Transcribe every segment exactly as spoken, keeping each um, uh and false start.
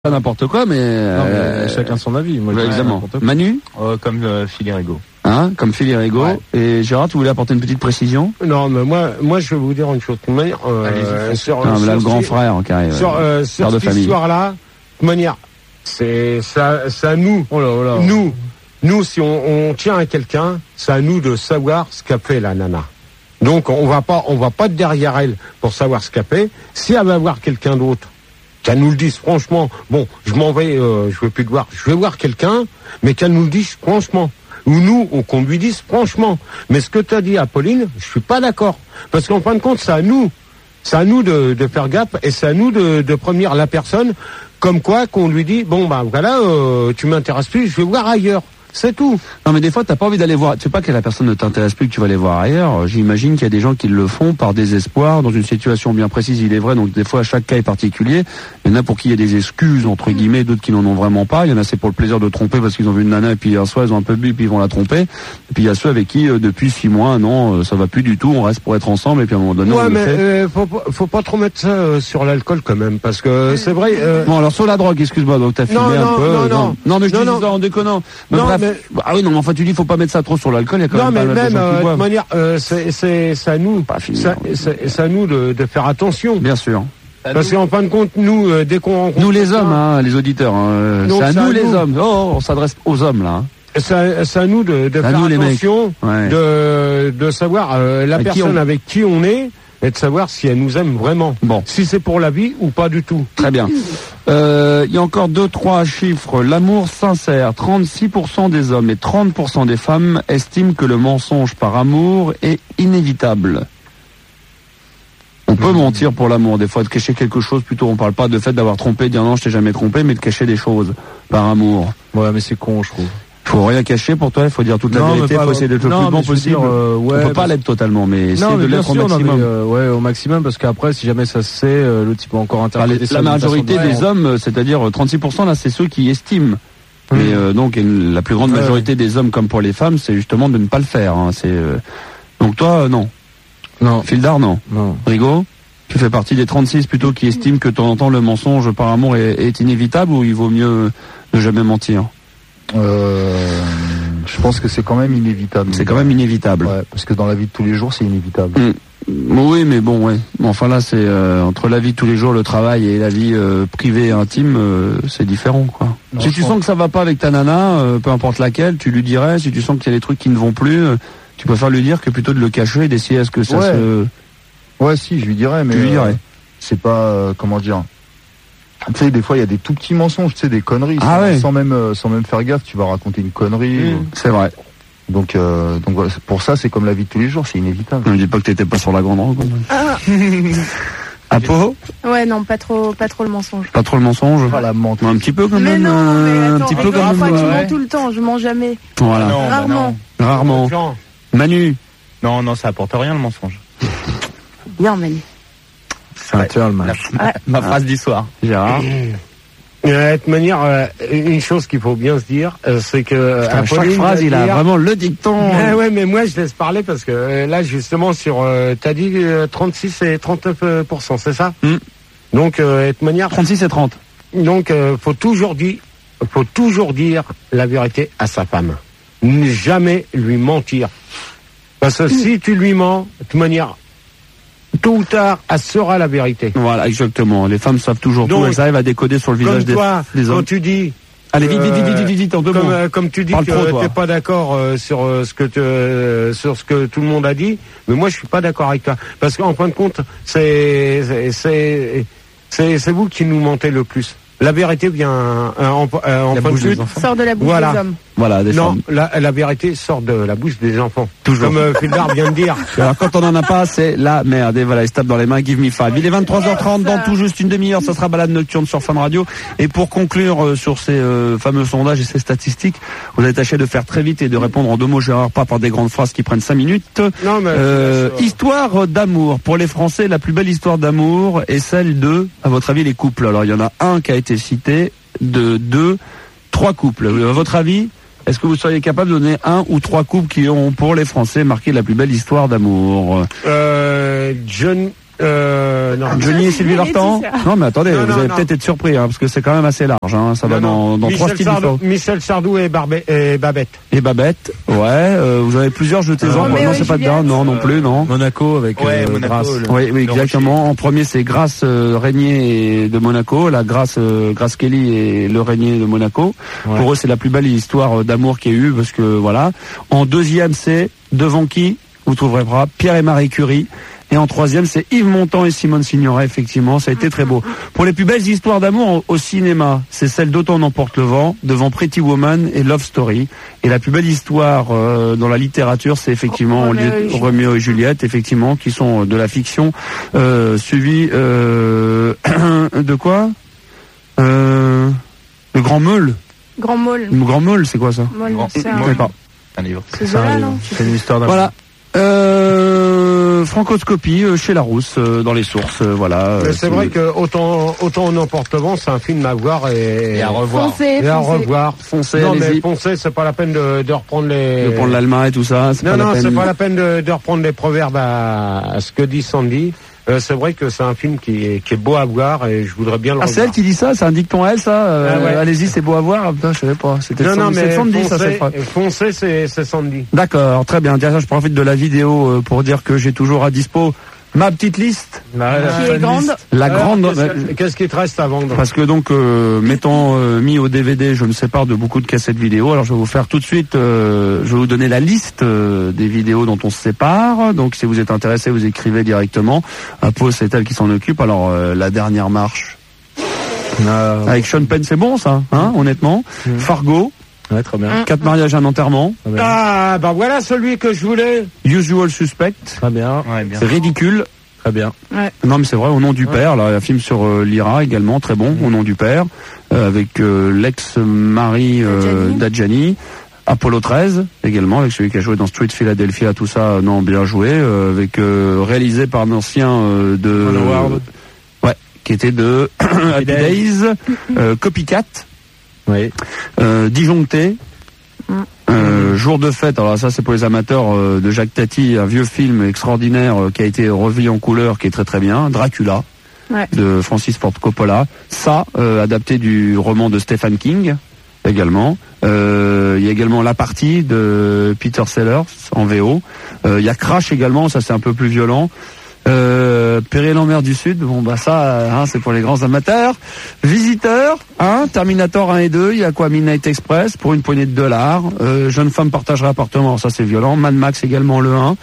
Pas n'importe quoi, mais, non, mais euh, chacun son avis. Moi, ouais, évidemment. Manu, euh, comme euh, Filierigo. hein, comme Filierigo. Ouais. Et Gérard, tu voulais apporter une petite précision? Non, mais moi, moi, je vais vous dire une chose. De manière, euh, sur, non, sur, là, le sur, grand frère qui arrive. Sur, euh, sur cette histoire-là, de manière, c'est ça, c'est à nous, oh là, oh là. nous, nous, si on, on tient à quelqu'un, c'est à nous de savoir ce qu'a fait la nana. Donc, on va pas, on va pas être derrière elle pour savoir ce qu'a fait. Si elle va voir quelqu'un d'autre, qu'elle nous le dise franchement, bon, je m'en vais, euh, je vais plus te voir, je vais voir quelqu'un, mais qu'elle nous le dise franchement. Ou nous, ou qu'on lui dise franchement. Mais ce que tu as dit à Pauline, je suis pas d'accord. Parce qu'en fin de compte, c'est à nous. C'est à nous de, de faire gaffe et c'est à nous de, de prévenir la personne, comme quoi qu'on lui dit, bon, bah voilà, euh, tu m'intéresses plus, je vais voir ailleurs. C'est tout. Non, mais des fois, t'as pas envie d'aller voir. Tu sais pas que la personne ne t'intéresse plus, que tu vas aller voir ailleurs. J'imagine qu'il y a des gens qui le font par désespoir, dans une situation bien précise, il est vrai. Donc, des fois, chaque cas est particulier. Il y en a pour qui il y a des excuses, entre guillemets, d'autres qui n'en ont vraiment pas. Il y en a, c'est pour le plaisir de tromper parce qu'ils ont vu une nana et puis un soir, ils ont un peu bu et puis ils vont la tromper. Et puis, il y a ceux avec qui, euh, depuis six mois, un an, euh, ça va plus du tout. On reste pour être ensemble et puis à un moment donné, ouais, on mais, le fait. Euh, faut, faut pas trop mettre ça euh, sur l'alcool quand même, parce que c'est vrai. Euh... Bon, alors sur la drogue, excuse-moi, donc t'as filmé non, un non, peu. Non, non, non, non, mais je non, dis non. ça en déconnant. Mais non, bref. Mais... Ah oui, non, mais enfin, tu dis, faut pas mettre ça trop sur l'alcool. Il y a quand non, même mais pas même, mal de gens qui euh, boivent. de manière, euh, c'est, c'est, c'est à nous, pas fini, ça, c'est, c'est à nous de, de faire attention. Bien sûr. Parce qu'en fin de compte, nous, euh, dès qu'on rencontre... Nous les hommes, hein, les auditeurs, hein, c'est à nous à les nous. hommes. Oh, on s'adresse aux hommes, là. Hein. C'est, c'est à nous de, de faire nous, attention, ouais. de, de savoir euh, la avec personne qui on... avec qui on est, et de savoir si elle nous aime vraiment. Bon. Si c'est pour la vie ou pas du tout. Très bien. Euh, il y a encore deux, trois chiffres. L'amour sincère, trente-six pour cent des hommes et trente pour cent des femmes estiment que le mensonge par amour est inévitable. On peut mmh. mentir pour l'amour, des fois de cacher quelque chose, plutôt on parle pas de fait d'avoir trompé, de dire non je t'ai jamais trompé, mais de cacher des choses par amour. Ouais, mais c'est con, je trouve. Faut rien cacher pour toi, il faut dire toute la non, vérité, il faut essayer d'être le non, plus bon possible. Dire, euh, ouais, on peut pas l'être totalement, mais essayer de l'être au maximum. Non, mais, euh, ouais, au maximum, parce qu'après, si jamais ça se sait, euh, l'autre il peut encore interpréter ça. La majorité des ouais. hommes, c'est-à-dire trente-six pour cent là, c'est ceux qui estiment. Mmh. Mais euh, donc la plus grande majorité ouais. des hommes, comme pour les femmes, c'est justement de ne pas le faire. Hein. C'est euh... donc toi, euh, non. Non. Fildar, non. Non. Rigaud, tu fais partie des trente-six plutôt qui estiment que de temps en temps le mensonge par amour est, est inévitable, ou il vaut mieux ne jamais mentir? Euh, je pense que c'est quand même inévitable. C'est quand même inévitable. Ouais, parce que dans la vie de tous les jours, c'est inévitable. Mmh. Oui, mais bon, ouais. Enfin là, c'est euh, entre la vie de tous les jours, le travail et la vie euh, privée et intime, euh, c'est différent, quoi. Non, si tu sens que ça va pas avec ta nana, euh, peu importe laquelle, tu lui dirais. Si tu sens qu'il y a des trucs qui ne vont plus, euh, tu préfères lui dire que plutôt de le cacher et d'essayer à ce que ça ouais. se... Ouais, si, je lui dirais, mais... Tu lui dirais. Euh, c'est pas... Euh, comment dire... Tu sais, des fois, il y a des tout petits mensonges, tu sais, des conneries. Ah sans, ouais. sans même, euh, sans même faire gaffe, tu vas raconter une connerie. Mmh, ou... C'est vrai. Donc, euh, donc voilà, pour ça, c'est comme la vie de tous les jours, c'est inévitable. Ne me dis pas que t'étais pas sur la grande rencontre. Ah. Apo ? Ouais, non, pas trop, pas trop le mensonge. Pas trop le mensonge. Pas la mentir. Un petit peu quand mais même. Non, mais attends, un petit peu quand même. Moi, tu ouais. mens tout le temps, je mens jamais. Voilà. Non, Rarement. bah non. Rarement. Manu. Non, non, ça apporte rien le mensonge. Bien, Manu. C'est un turn, man. Ma, ma phrase du soir. Gérard. De toute manière, euh, une chose qu'il faut bien se dire, euh, c'est que à chaque phrase, il a dire... vraiment le dicton. Ah ouais, mais moi je laisse parler parce que euh, là justement sur, euh, t'as dit euh, trente-six et trente-neuf pour cent, c'est ça? mm. Donc, euh, de toute manière, trente-six et trente. Donc, euh, faut toujours dire, faut toujours dire la vérité à sa femme. Ne jamais lui mentir, parce que mm. si tu lui mens, de toute manière. Tôt ou tard, elle saura la vérité. Voilà, exactement. Les femmes savent toujours Donc, tout, elles arrivent à décoder sur le visage des, toi, des hommes. Quand tu dis... Allez, vite, vite, vite, vite, vite, vite, en deux comme, mots. euh, comme tu dis Parle que trop, t'es pas d'accord euh, sur euh, ce que te, euh, sur ce que tout le monde a dit, mais moi je suis pas d'accord avec toi. Parce qu'en fin de compte, c'est, c'est, c'est, c'est, c'est vous qui nous mentez le plus. La vérité vient euh, en, euh, en fin de suite. Sort de la bouche voilà. des hommes. Voilà, des non, femmes. la, la vérité sort de la bouche des enfants. Toujours. Comme euh, Fildar vient de dire. Alors quand on en a pas, c'est la merde. Et voilà, il se tape dans les mains, give me five. Il est vingt-trois heures trente, dans tout juste une demi-heure, ça sera balade nocturne sur Fun Radio. Et pour conclure euh, sur ces euh, fameux sondages et ces statistiques, vous allez tâcher de faire très vite et de répondre en deux mots, Gérard, pas par des grandes phrases qui prennent cinq minutes. Non, mais euh, histoire d'amour. Pour les Français, la plus belle histoire d'amour est celle de, à votre avis, les couples. Alors il y en a un qui a été cité, de deux, trois couples. À votre avis, est-ce que vous seriez capable de donner un ou trois couples qui ont, pour les Français, marqué la plus belle histoire d'amour? euh, John, Euh, non. Johnny et Sylvie Vartan. Non, mais attendez, Non, vous non, allez non. peut-être être surpris, hein, parce que c'est quand même assez large. Hein, ça va Non, non. dans, dans trois Michel styles Sardou, différents. Michel Sardou et, Barbet, et Babette. Et Babette, ouais. Euh, vous avez plusieurs jetez-en. Roméo non, et c'est pas Juliette. dedans. Non, non plus, non. Monaco avec Ouais, euh, Monaco, Grasse. le- Oui, oui, le exactement. En premier, c'est Grace euh, Régnier de Monaco, la Grace euh, Grace Kelly et le Régnier de Monaco. Ouais. Pour eux, c'est la plus belle histoire euh, d'amour qu'il y a eu, parce que voilà. En deuxième, c'est devant qui vous trouverez pas Pierre et Marie Curie. Et en troisième, c'est Yves Montand et Simone Signoret, effectivement, ça a été très beau. Pour les plus belles histoires d'amour au, au cinéma, c'est celle d'Autant n'emporte le vent, devant Pretty Woman et Love Story. Et la plus belle histoire euh, dans la littérature, c'est effectivement Roméo et Juliette. Roméo et Juliette, effectivement, qui sont de la fiction, euh, suivi euh, de quoi euh, Le Grand Meule. Grand Maul. Le Grand Meule, c'est quoi ça Maul, Grand- c'est Je un... sais pas. Un livre. C'est Zola, non C'est une histoire d'un. Voilà. Euh, Francoscopie euh, chez Larousse, euh, dans les sources, euh, voilà. Mais euh, c'est si vrai vous- que autant, autant on emporte le vent, c'est un film à voir et, Et à revoir. Foncez, et à foncez. revoir. Foncez, Non, mais allez-y. foncez, c'est pas la peine de, de reprendre les. De prendre l'Allemagne et tout ça, c'est Non, pas la non, peine. c'est pas la peine de, de reprendre les proverbes à, à ce que dit Sandy. Euh, c'est vrai que c'est un film qui est, qui est beau à voir et je voudrais bien le Ah, revoir. c'est elle qui dit ça, c'est un dicton à elle, ça. euh, Ah ouais. Allez-y, c'est beau à voir. Ah, putain, je savais pas. C'était Non, non, Sandy, mais c'est Sandy, ça, c'est foncez, foncez, c'est, c'est Sandy. D'accord, très bien. Déjà, je profite de la vidéo euh, pour dire que j'ai toujours à dispo ma petite liste, La, la Qui est fan grande. list. la Alors, grande. Qu'est-ce, que- qu'est-ce qui te reste à vendre? Parce que donc, euh, m'étant euh, mis au D V D, je me sépare de beaucoup de cassettes vidéo. Alors, je vais vous faire tout de suite, euh, je vais vous donner la liste euh, des vidéos dont on se sépare. Donc, si vous êtes intéressé, vous écrivez directement. À Pau, c'est elle qui s'en occupe. Alors, euh, la dernière marche Ah, avec Sean Penn, c'est bon, ça, hein, honnêtement. Mhm. Fargo, ouais, très bien. quatre mariages, un enterrement. Très bien. Ah, bah voilà celui que je voulais. Usual Suspect, Très bien. Ouais, bien. c'est ridicule. Très bien. Non, mais c'est vrai, Au nom du père, là, un film sur euh, l'Ira également, très bon, Au nom du père, euh, avec euh, l'ex-mari euh, Dadjani. d'Adjani. Apollo treize également, avec celui qui a joué dans Street Philadelphia, tout ça, euh, non, bien joué, euh, avec euh, réalisé par un ancien euh, de Ron Howard. ouais, qui était de Happy Days, euh, Copycat, Oui. euh, Disjoncté, euh, Jour de fête. Alors ça, c'est pour les amateurs euh, de Jacques Tati, un vieux film extraordinaire euh, qui a été revu en couleur, qui est très très bien. Dracula, Ouais. de Francis Ford Coppola. Ça, euh, adapté du roman de Stephen King, également. Euh, Il y a également La Partie de Peter Sellers en V O. Euh, Il y a Crash également, ça c'est un peu plus violent. Euh, Péril en mer du Sud, bon bah ça, hein, c'est pour les grands amateurs. Visiteur, hein, Terminator un et deux, il y a quoi, Midnight Express pour une poignée de dollars. Euh, Jeune femme partagera appartement, ça c'est violent. Mad Max également le un.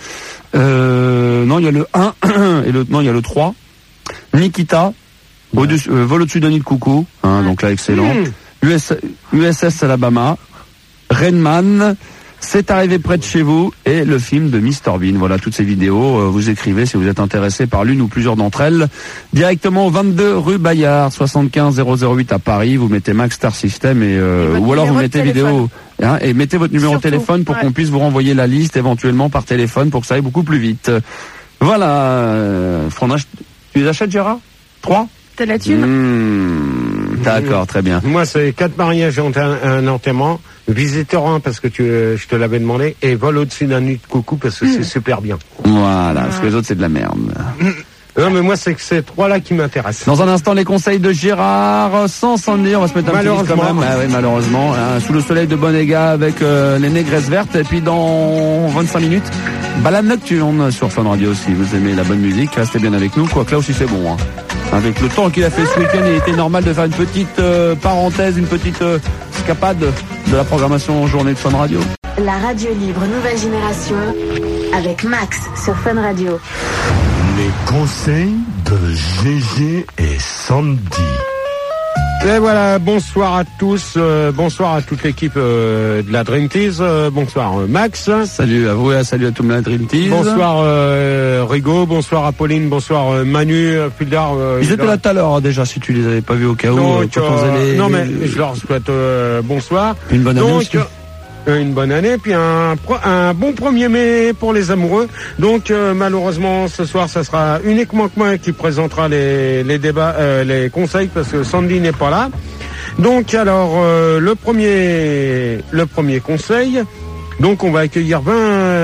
Euh, non, il y a le un et le non, il y a le trois. Nikita, au-dessus, euh, vol au-dessus d'un nid de coucou, hein, donc là excellent. U S, U S S Alabama, Rainman, C'est arrivé près de chez vous et le film de mister Bean. Voilà, toutes ces vidéos, euh, vous écrivez si vous êtes intéressé par l'une ou plusieurs d'entre elles. Directement au vingt-deux rue Bayard, soixante-quinze zéro zéro huit à Paris. Vous mettez Max Star System et, euh, Et votre ou alors vous numéro de mettez téléphone. vidéo hein, et mettez votre numéro Surtout, de téléphone pour ouais. qu'on puisse vous renvoyer la liste éventuellement par téléphone pour que ça aille beaucoup plus vite. Voilà. Euh, faut en ach- tu les achètes, Gérard? Trois? T'as la thune? Mmh, D'accord, très bien. Moi, c'est quatre mariages et un, un enterrement. Visiteur un parce que tu, euh, je te l'avais demandé. Et vol au-dessus d'un nid de coucou parce que c'est super bien. Voilà, parce que les autres c'est de la merde. Non, mais moi, c'est que ces trois-là qui m'intéressent. Dans un instant, les conseils de Gérard, sans s'en dire, on va se mettre un petit disque quand Malheureusement. même. Ah oui, malheureusement. Hein, sous le soleil de Bonega avec euh, les négresses vertes. Et puis dans vingt-cinq minutes, balade nocturne sur Fun Radio. Si vous aimez la bonne musique, restez bien avec nous. Quoique là aussi c'est bon. Hein. Avec le temps qu'il a fait ce week-end, il était normal de faire une petite euh, parenthèse, une petite euh, escapade de la programmation journée de Fun Radio. La radio libre nouvelle génération avec Max sur Fun Radio. Les conseils de Gégé et Sandy. Et voilà, bonsoir à tous, euh, bonsoir à toute l'équipe euh, de la Dream Tease, euh, bonsoir euh, Max, Salut à vous et salut à tout le monde, Dream Tease. bonsoir euh, Rigo, bonsoir à Pauline, bonsoir euh, Manu, euh, plus tard. Euh, Ils étaient là tout à l'heure hein, déjà, si tu les avais pas vus au cas où. euh, Donc, quand on euh, faisait les- non mais je leur souhaite euh, bonsoir. Une bonne année Donc, aussi. euh, une bonne année, puis un, pro- un bon premier mai pour les amoureux. Donc euh, malheureusement ce soir, ça sera uniquement que moi qui présentera les, les débats, euh, les conseils, parce que Sandy n'est pas là. Donc alors euh, le premier, le premier conseil. Donc on va accueillir vingt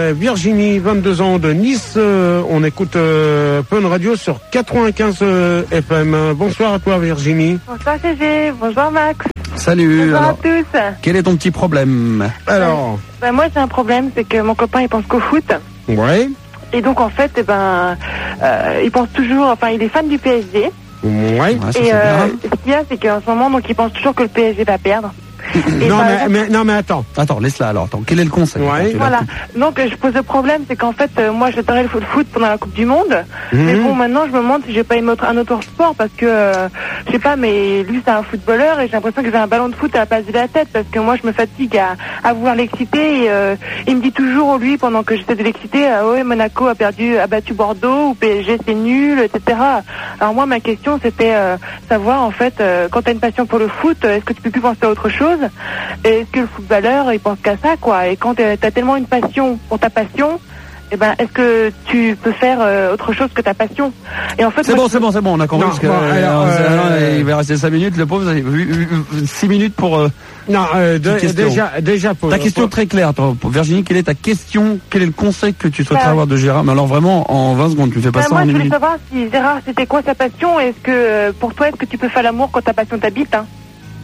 euh, Virginie, vingt-deux ans, de Nice. Euh, on écoute euh, Fun Radio sur quatre-vingt-quinze euh, F M. Bonsoir à toi, Virginie. Bonsoir Gégé, bonjour Max. Salut. Bonjour alors, à tous. quel est ton petit problème? Alors, Ben, moi j'ai un problème, c'est que mon copain il pense qu'au foot. ouais, Et donc en fait, eh ben, euh, il pense toujours, enfin il est fan du P S G. ouais. Ouais, ça, Et c'est euh, bien. ce qu'il y a, c'est qu'en ce moment, donc il pense toujours que le P S G va perdre. Et Non par mais, exemple- mais, non, mais attends. Attends, laisse-la alors. Attends, quel est le conseil? Ouais. Attends, tu l'as Voilà. tout- Donc euh, je pose le problème, c'est qu'en fait, euh, moi j'adorais le foot, le foot pendant la Coupe du Monde. Mais Mhm. bon, maintenant je me demande si j'ai pas aimé autre- un autre sport parce que, euh, je sais pas, mais lui c'est un footballeur et j'ai l'impression que j'ai un ballon de foot à la place de la tête parce que moi je me fatigue à, à vouloir l'exciter et euh, il me dit toujours, lui, pendant que j'essaie de l'exciter, ah ouais, Monaco a perdu, a battu Bordeaux ou P S G c'est nul, et cetera. Alors moi ma question c'était euh, savoir en fait, euh, quand t'as une passion pour le foot, euh, est-ce que tu peux plus penser à autre chose? Et est-ce que le footballeur il pense qu'à ça quoi? Et quand t'as t'as tellement une passion pour ta passion, eh ben est-ce que tu peux faire euh, autre chose que ta passion? Et en fait, C'est moi, bon, je- c'est bon, c'est bon, on a compris. Non, Parce que, bon, euh, alors, euh, euh, il va rester cinq minutes, le pauvre, vous avez vu six minutes pour euh, Non, euh, de- Petite question. déjà, déjà pour, ta question pour- très claire. Attends, pour Virginie, quelle est ta question? Quel est le conseil que tu souhaiterais Bah, avoir de Gérard? Mais alors vraiment, en vingt secondes, tu fais pas Ben, ça moi, en je une voulais minute. savoir si Gérard, c'était quoi sa passion? Est-ce que, euh, pour toi, est-ce que tu peux faire l'amour quand ta passion t'habite, hein?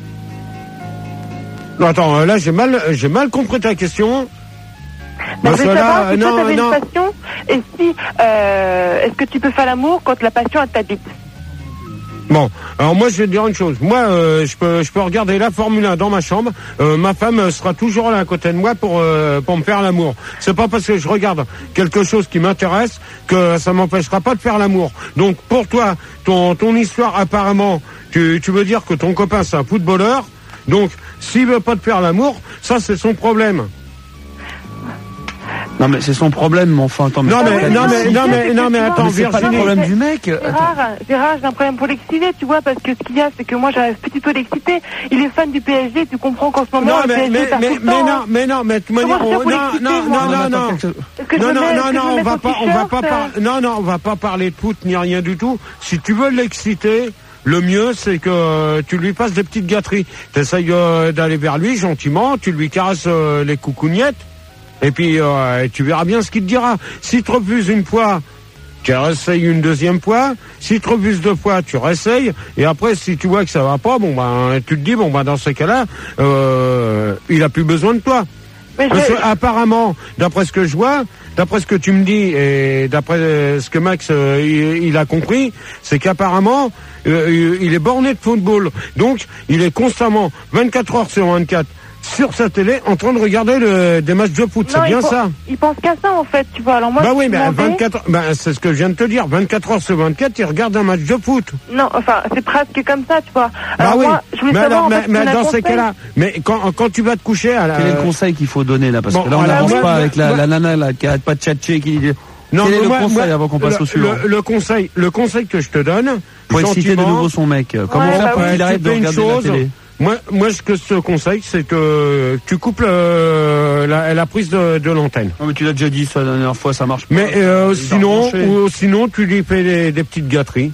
Non, attends, euh, là j'ai mal, j'ai mal compris ta question. Ben, Parce je voulais que là, savoir si toi, non, t'avais non. une passion, et si, euh, est-ce que tu peux faire l'amour quand la passion, elle t'habite? Bon, alors moi je vais te dire une chose. Moi, euh, je peux, je peux regarder la Formule un dans ma chambre. Euh, ma femme euh, sera toujours là à côté de moi pour euh, pour me faire l'amour. C'est pas parce que je regarde quelque chose qui m'intéresse que ça m'empêchera pas de faire l'amour. Donc pour toi, ton ton histoire apparemment, tu tu veux dire que ton copain c'est un footballeur. Donc s'il veut pas te faire l'amour, ça c'est son problème. Non mais c'est son problème, mais enfin, attends. Non, mais- Ah ouais, non, mais- je non, sais, mais- c'est non, mais effectivement- attends, Mais c'est pas le Virginie. problème du mec. Attends. Gérard, Gérard, j'ai un problème pour l'exciter, tu vois, parce que ce qu'il y a, c'est que moi, j'arrive petit peu l'exciter. Il est fan du P S G, tu comprends qu'en ce moment, Non le mais P S G mais perd mais, tout le mais temps, non hein. mais non mais de toute Comment manière je fais on- pour non l'exciter, non moi non non non. Est-ce que je Non, me non, mets- est-ce non, que je non, me on mets va son pas, on va pas t-shirt, par- non, non, on va pas parler de foot ni rien du tout. Si tu veux l'exciter, le mieux, c'est que euh, tu lui passes des petites gâteries. T'essayes euh, d'aller vers lui gentiment, tu lui caresses euh, les coucougnettes, et puis euh, tu verras bien ce qu'il te dira. S'il te refuse une fois, tu réessayes une deuxième fois. S'il te refuse deux fois, tu réessayes. Et après, si tu vois que ça va pas, bon ben, tu te dis, bon ben, dans ce cas-là, euh, il a plus besoin de toi. Mais je- Parce que, apparemment, d'après ce que je vois, d'après ce que tu me dis et d'après euh, ce que Max euh, il, il a compris, c'est qu'apparemment euh, il est borné de football. Donc il est constamment vingt-quatre heures sur vingt-quatre sur sa télé en train de regarder le, des matchs de foot. Non, C'est bien il pen- ça. Il pense qu'à ça, en fait, tu vois. Alors moi, Bah je oui, me mais demandais- vingt-quatre, bah, c'est ce que je viens de te dire. vingt-quatre heures sur vingt-quatre, il regarde un match de foot. Non, enfin, c'est presque comme ça, tu vois. Bah Alors oui. moi, je voulais mais savoir, alors, en mais, fait, si mais tu as un dans ces conseil. cas-là, mais quand, quand tu vas te coucher à la, Quel est le conseil qu'il faut donner là? Parce bon, que là, on alors, n'avance moi, pas moi, avec la, moi- la nana là, qui arrête pas de tchatcher, qui dit. Non, Quel est mais le moi- conseil moi, avant qu'on passe le, au suivant? le, le conseil, le conseil que je te donne, Pour exciter de gentiment, nouveau son mec. Comment Ouais, faire bah pour oui, qu'il tu arrête de fais une regarder la chose. télé? Moi, moi, ce que je te conseille, c'est que tu coupes le- la, la prise de, de l'antenne. Non mais tu l'as déjà dit ça la dernière fois, ça marche pas. Mais euh, Il va sinon, rebrancher. ou, sinon, tu lui fais des, des petites gâteries.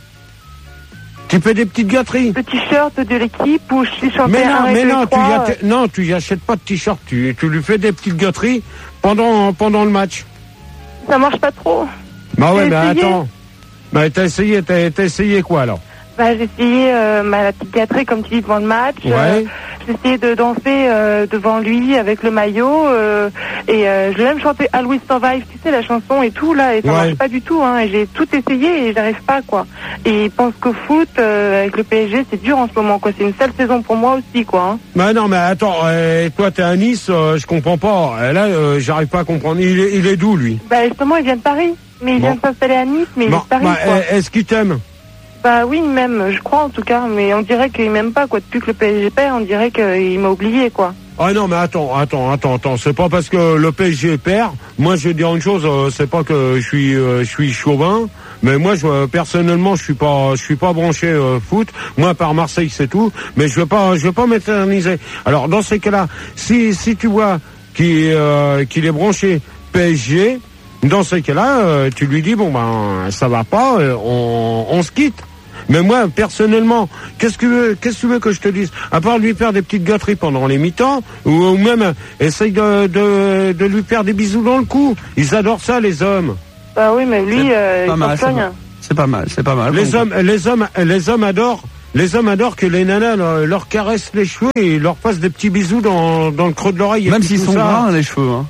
Tu fais des petites gâteries. Le t-shirt de l'équipe ou je suis chanté Mais non, un mais et deux, non, tu trois, y euh, achètes- non, tu y achètes pas de t-shirt. Tu, tu lui fais des petites gâteries pendant pendant le match. ça marche pas trop. Bah ouais, J'ai mais essayé. attends. Bah t'as essayé, t'as, t'as essayé quoi alors? Bah, j'ai essayé euh, ma la petite gâterie, comme tu dis, devant le match. Ouais. Euh, j'ai essayé de danser euh, devant lui avec le maillot. Euh, et euh, je l'ai même chanté Always Survive, tu sais, la chanson et tout, là. Et ça Ouais. marche pas du tout, hein. Et j'ai tout essayé et j'arrive pas, quoi. Et il pense qu'au foot, euh, avec le P S G, c'est dur en ce moment, quoi. C'est une sale saison pour moi aussi, quoi. Hein. Bah non, mais attends, euh, toi t'es à Nice, euh, je comprends pas. Euh, Là, euh, j'arrive pas à comprendre. Il est, il est d'où lui? Bah, justement, il vient de Paris. Mais il Bon. vient de s'installer à Nice, mais il Bon, est de Paris, bah, quoi. euh, est-ce qu'il t'aime? Bah oui, même, je crois en tout cas, mais on dirait qu'il m'aime pas, quoi. Depuis que le P S G perd, on dirait qu'il m'a oublié, quoi. Ah non, mais attends, attends, attends, attends. C'est pas parce que le P S G perd. Moi, je vais dire une chose. euh, c'est pas que je suis, euh, je suis chauvin, mais moi, je, euh, personnellement, je suis pas, je suis pas branché euh, foot. Moi, par Marseille, c'est tout. Mais je vais pas, je vais pas m'éterniser. Alors, dans ces cas-là, si, si tu vois qu'il, euh, qu'il est branché P S G, dans ces cas-là, euh, tu lui dis bon ben, ça va pas, euh, on, on se quitte. Mais moi, personnellement, qu'est-ce que tu veux, qu'est-ce que tu veux que je te dise? À part lui faire des petites gâteries pendant les mi-temps, ou, ou même essaye de, de, de lui faire des bisous dans le cou. Ils adorent ça, les hommes. Bah oui, mais lui, euh, il s'en soigne. C'est pas mal, c'est pas mal. Les hommes, les hommes, les hommes adorent. Les hommes adorent que les nanas leur, leur caressent les cheveux et leur fassent des petits bisous dans, dans le creux de l'oreille. Même s'ils sont gras, les cheveux. Hein.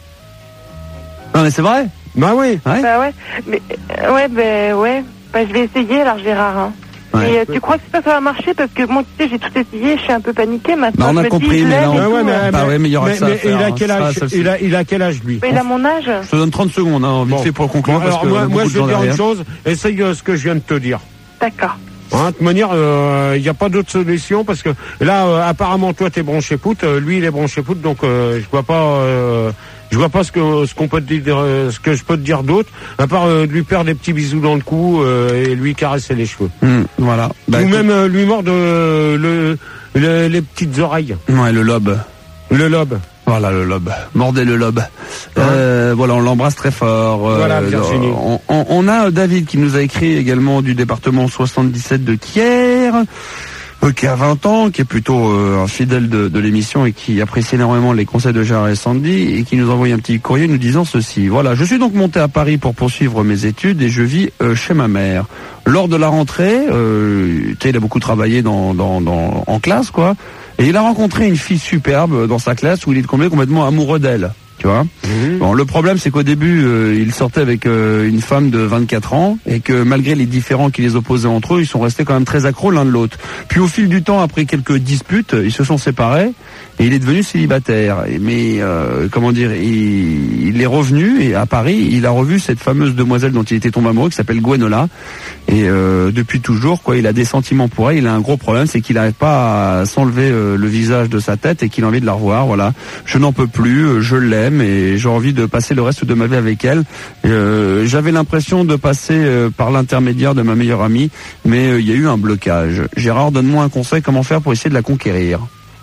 Non mais c'est vrai. Bah oui. Ouais. Bah ouais. Mais euh, ouais, bah ouais. Bah je vais essayer alors Gérard. Hein. Ouais. Et euh, tu crois que ça, ça va marcher parce que moi, tu sais, j'ai tout essayé, je suis un peu paniquée maintenant. Bah on a je compris, dis, mais là, on... Bah ouais, mais, bah ouais, mais il y aura mais, ça à mais faire, il a hein. quel âge ça, ça, il, a, il a quel âge lui? Mais il a mon âge. Je te donne trente secondes, hein, vite bon. fait pour conclure. Bon, parce alors que moi, moi je vais te dire derrière. une chose. Essaye euh, ce que je viens de te dire. D'accord. Hein, de toute manière, il euh, n'y a pas d'autre solution parce que là, euh, apparemment, toi, t'es branché foot, euh, lui, il est branché foot, donc euh, je vois pas, euh, je vois pas ce que ce qu'on peut te dire, euh, ce que je peux te dire d'autre, à part euh, de lui faire des petits bisous dans le cou euh, et lui caresser les cheveux. Mmh, voilà. Bah, Ou écoute... même euh, lui mordre euh, le, le, les petites oreilles. Ouais, le lobe. Le lobe. Voilà le lobe, mordez le lobe. Hein euh, voilà, on l'embrasse très fort. Euh, voilà, Virginie. On, on, on a David qui nous a écrit également du département soixante-dix-sept de Thiers, euh, qui a vingt ans, qui est plutôt euh, un fidèle de, de l'émission et qui apprécie énormément les conseils de Gérard et Sandy et qui nous envoie un petit courrier nous disant ceci. Voilà, je suis donc monté à Paris pour poursuivre mes études et je vis euh, chez ma mère. Lors de la rentrée, euh, tu sais, il a beaucoup travaillé dans, dans, dans, en classe, quoi. Et il a rencontré une fille superbe dans sa classe où il est tombé complètement amoureux d'elle, tu vois. Mmh. Bon, le problème c'est qu'au début, euh, il sortait avec euh, une femme de vingt-quatre ans et que malgré les différends qui les opposaient entre eux, ils sont restés quand même très accros l'un de l'autre. Puis au fil du temps, après quelques disputes, ils se sont séparés et il est devenu célibataire. Mais euh, comment dire, il, il est revenu et à Paris, il a revu cette fameuse demoiselle dont il était tombé amoureux qui s'appelle Gwenola. Et euh, depuis toujours, quoi, il a des sentiments pour elle. Il a un gros problème, c'est qu'il n'arrive pas à s'enlever euh, le visage de sa tête et qu'il a envie de la revoir. Voilà, je n'en peux plus, je l'aime et j'ai envie de passer le reste de ma vie avec elle. Euh, j'avais l'impression de passer euh, par l'intermédiaire de ma meilleure amie, mais euh, il y a eu un blocage. Gérard, donne-moi un conseil, comment faire pour essayer de la conquérir?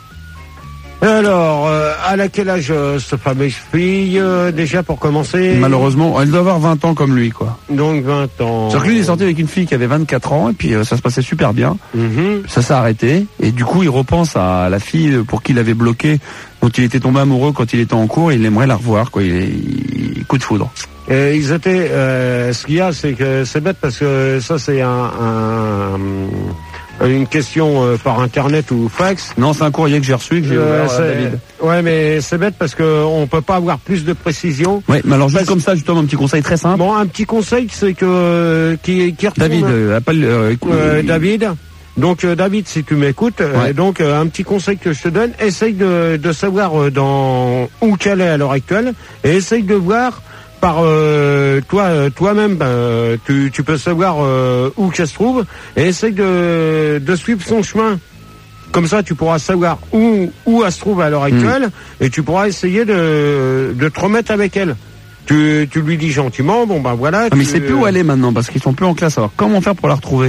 Alors, euh, à quel âge euh, cette fameuse fille, euh, déjà pour commencer? Malheureusement, elle doit avoir vingt ans comme lui, quoi. Donc vingt ans. C'est-à-dire que lui, il est sorti avec une fille qui avait vingt-quatre ans, et puis euh, ça se passait super bien. Mm-hmm. Ça s'est arrêté, et du coup, il repense à la fille pour qui il avait bloqué, dont il était tombé amoureux quand il était en cours, et il aimerait la revoir, quoi. Il, il, il coup de foudre. Et ils étaient, euh, ce qu'il y a, c'est que c'est bête parce que ça, c'est un, un une question euh, par internet ou fax. Non, c'est un courrier que j'ai reçu, que j'ai euh, ouvert à David. Ouais, mais c'est bête parce que on peut pas avoir plus de précision. Ouais, mais alors juste parce... comme ça, justement, un petit conseil très simple. Bon, un petit conseil, c'est que qui, qui retourne, David, euh, appelle euh, euh, David. Donc euh, David, si tu m'écoutes, ouais. euh, donc euh, un petit conseil que je te donne, essaye de, de savoir euh, dans où qu'elle est à l'heure actuelle, et essaye de voir par euh, toi euh, toi-même, ben, tu, tu peux savoir euh, où qu'elle se trouve, et essaye de, de suivre son chemin. Comme ça, tu pourras savoir où où elle se trouve à l'heure actuelle, mmh. et tu pourras essayer de de te remettre avec elle. Tu, tu lui dis gentiment, bon ben voilà. Ah, tu... mais c'est plus où elle est maintenant, parce qu'ils sont plus en classe. Alors comment faire pour la retrouver?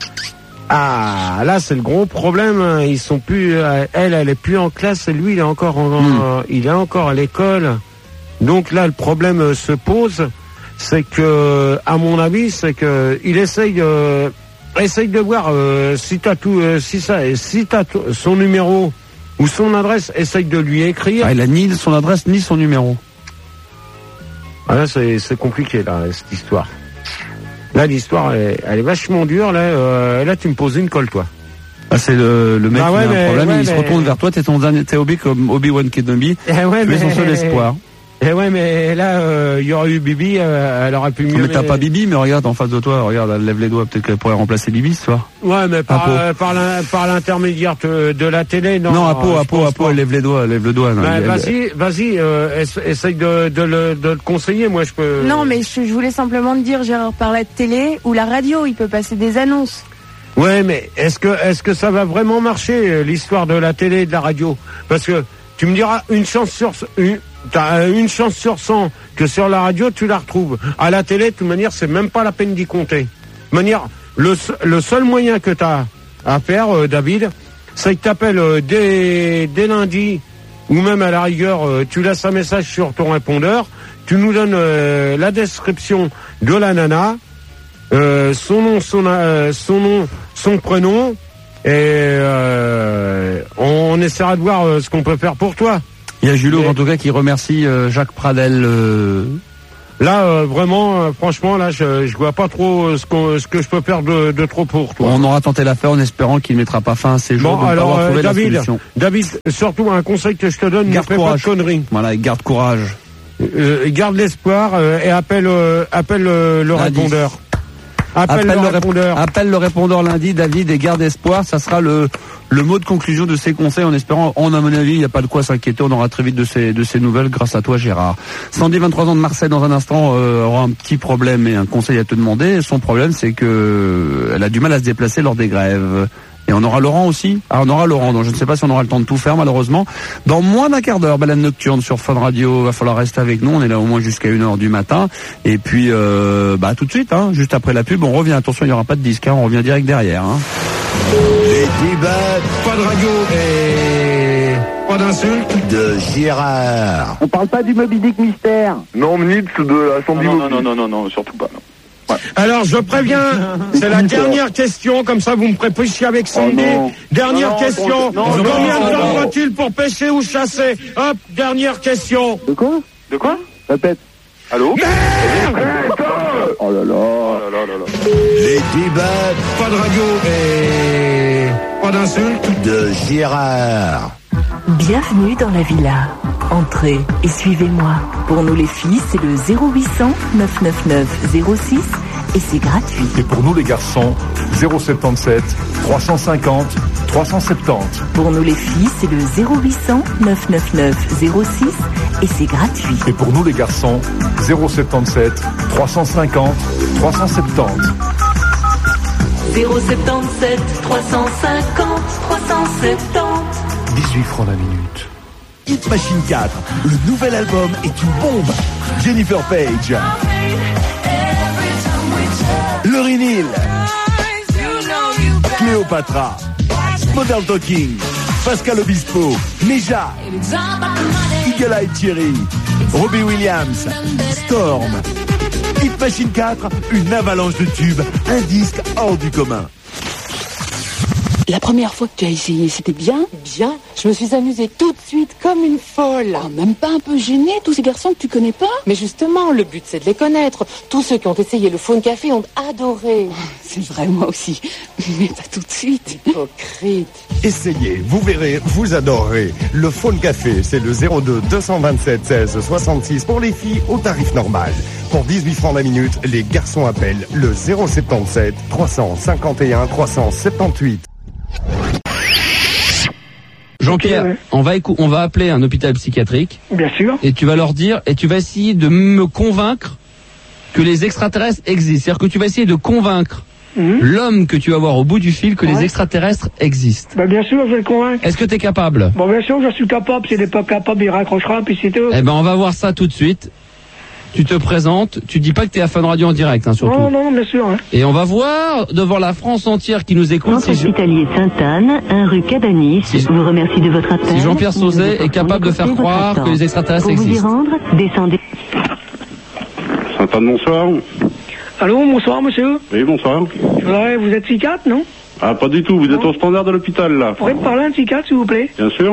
Ah, là c'est le gros problème. Hein. Ils sont plus. Euh, elle, elle est plus en classe, et lui, il est encore en, mmh. en, il est encore à l'école. Donc là, le problème euh, se pose, c'est que, à mon avis, c'est que il essaye, euh, essaye de voir euh, si t'as tout, euh, si ça, si t'as t- son numéro ou son adresse, essaye de lui écrire. Ah, il a ni son adresse ni son numéro. Ah, là, c'est, c'est compliqué là, cette histoire. Là, l'histoire, elle, elle est vachement dure. Là, euh, là, tu me poses une colle, toi. Ah, c'est le, le mec ah qui ouais, a un mais, problème, ouais, il mais... se retourne vers toi, t'es ton dernier, t'es Obi comme Obi-Wan Kenobi. Eh ouais, tu es mais... son seul espoir. Eh ouais, mais là, il euh, y aurait eu Bibi, euh, elle aurait pu mieux. Mais t'as mais... pas Bibi, mais regarde en face de toi, regarde, elle lève les doigts, peut-être qu'elle pourrait remplacer Bibi, tu vois. Ouais, mais par, euh, par, l'in, par l'intermédiaire de, de la télé, non. Non, à peau, à peau, à peau, elle lève les doigts, elle lève le doigt. Non, bah, elle, vas-y, elle... vas-y, euh, essaye de, de, le, de le conseiller, moi je peux. Non, mais je, je voulais simplement te dire, Gérard, par la télé ou la radio, il peut passer des annonces. Ouais, mais est-ce que, est-ce que ça va vraiment marcher, l'histoire de la télé et de la radio? Parce que, tu me diras, une chance sur, une, t'as une chance sur cent que sur la radio, tu la retrouves. À la télé, de toute manière, c'est même pas la peine d'y compter. De manière, le, le seul moyen que t'as à faire, euh, David, c'est que t'appelles euh, dès, dès lundi, ou même à la rigueur, euh, tu laisses un message sur ton répondeur, tu nous donnes euh, la description de la nana, euh, son nom, son, euh, son nom, son prénom, et euh, on essaiera de voir euh, ce qu'on peut faire pour toi. Il y a Julot, Mais... en tout cas, qui remercie euh, Jacques Pradel. Euh... Là, euh, vraiment, euh, franchement, là, je, je vois pas trop euh, ce, qu'on, ce que je peux faire de, de trop pour toi. On aura tenté l'affaire en espérant qu'il ne mettra pas fin à ses jours. Bon, de alors, pas avoir euh, trouvé la David, solution. David, surtout un conseil que je te donne, Garde ne fais courage. pas de conneries. Voilà, garde courage. Euh, garde l'espoir euh, et appelle, euh, appelle euh, le Lundi. répondeur. Appelle, Appelle le le, rép- répondeur. appelle le répondeur lundi, David, et garde espoir. Ça sera le, le mot de conclusion de ces conseils, en espérant, on, à mon avis, il n'y a pas de quoi s'inquiéter. On aura très vite de ces, de ces nouvelles grâce à toi, Gérard. Sandy, vingt-trois ans de Marseille, dans un instant, euh, aura un petit problème et un conseil à te demander. Son problème, c'est que euh, elle a du mal à se déplacer lors des grèves. Et on aura Laurent aussi. Ah, on aura Laurent, donc je ne sais pas si on aura le temps de tout faire, malheureusement. Dans moins d'un quart d'heure, balade nocturne sur Fun Radio. Va falloir rester avec nous. On est là au moins jusqu'à une heure du matin. Et puis, euh, bah, tout de suite, hein, juste après la pub, on revient. Attention, il n'y aura pas de disque, hein, on revient direct derrière, hein. Les débats Pas de radio et pas d'insultes. de Gérard. On parle pas du Moby Dick mystère. Non, Nitz de la Sandy Non, Moby. non, non, non, non, surtout pas. Non. Alors, je préviens, c'est la dernière question, comme ça vous me ferez pêcher avec Sandy. Oh non. Dernière Non, non, question, non, combien non, de temps non. faut-il pour pêcher ou chasser? Hop, dernière question. De quoi De quoi Répète. Allô Oh là là. Oh là là là là. Les débats Pas de radio et pas d'insultes. de Gérard. Bienvenue dans la villa. Entrez et suivez-moi. Pour nous les filles, c'est le zéro huit cent neuf cent quatre-vingt-neuf zéro six et c'est gratuit. Et pour nous les garçons, zéro soixante-dix-sept trois cent cinquante trois cent soixante-dix. Pour nous les filles, c'est le zéro huit cent neuf cent quatre-vingt-neuf zéro six et c'est gratuit. Et pour nous les garçons, zéro soixante-dix-sept trois cent cinquante trois cent soixante-dix. zéro soixante-dix-sept trois cent cinquante trois cent soixante-dix. dix-huit francs la minute. Hit Machine quatre, le nouvel album est une bombe. Jennifer Page. Lauryn Hill. Cléopatra. Modern Talking. Pascal Obispo. Neja. Eagle Eye Thierry. Robbie Williams. Storm. Hit Machine quatre, une avalanche de tubes, un disque hors du commun. La première fois que tu as essayé, c'était bien? Bien. Je me suis amusée tout de suite comme une folle. Oh, même pas un peu gênée, tous ces garçons que tu connais pas? Mais justement, le but c'est de les connaître. Tous ceux qui ont essayé le Faune Café ont adoré. C'est vrai, moi aussi. Mais pas tout de suite. Hypocrite. Essayez, vous verrez, vous adorerez. Le Faune Café, c'est le zéro deux deux cent vingt-sept seize soixante-six pour les filles au tarif normal. Pour dix-huit francs la minute, les garçons appellent le zéro soixante-dix-sept trois cent cinquante et un trois cent soixante-dix-huit. Jean-Pierre, okay, ouais. on va écou- on va appeler un hôpital psychiatrique. Bien sûr. Et tu vas leur dire, et tu vas essayer de me convaincre que les extraterrestres existent. C'est-à-dire que tu vas essayer de convaincre mmh. l'homme que tu vas voir au bout du fil que ouais. les extraterrestres existent. Bah bien sûr, je vais le convaincre. Est-ce que tu es capable? Bon, bien sûr, je suis capable. S'il n'est pas capable, il raccrochera, puis c'est tout. Eh ben, on va voir ça tout de suite. Tu te présentes, tu dis pas que t'es à Fun Radio en direct, hein, surtout. Non, non, bien sûr. Hein. Et on va voir devant la France entière qui nous écoute. Centre hospitalier je... Sainte-Anne, un rue Cabanis, si je vous remercie de votre appel. Si Jean-Pierre Sauzet est capable de faire croire que les extraterrestres existent. existent. Pour vous y rendre, descendez. Sainte-Anne, bonsoir. Allô, bonsoir, monsieur. Oui, bonsoir. Ouais, vous êtes psychiatre, non? Ah, pas du tout, vous non. êtes au standard de l'hôpital, là. Vous pourriez me parler à un psychiatre, s'il vous plaît? Bien sûr.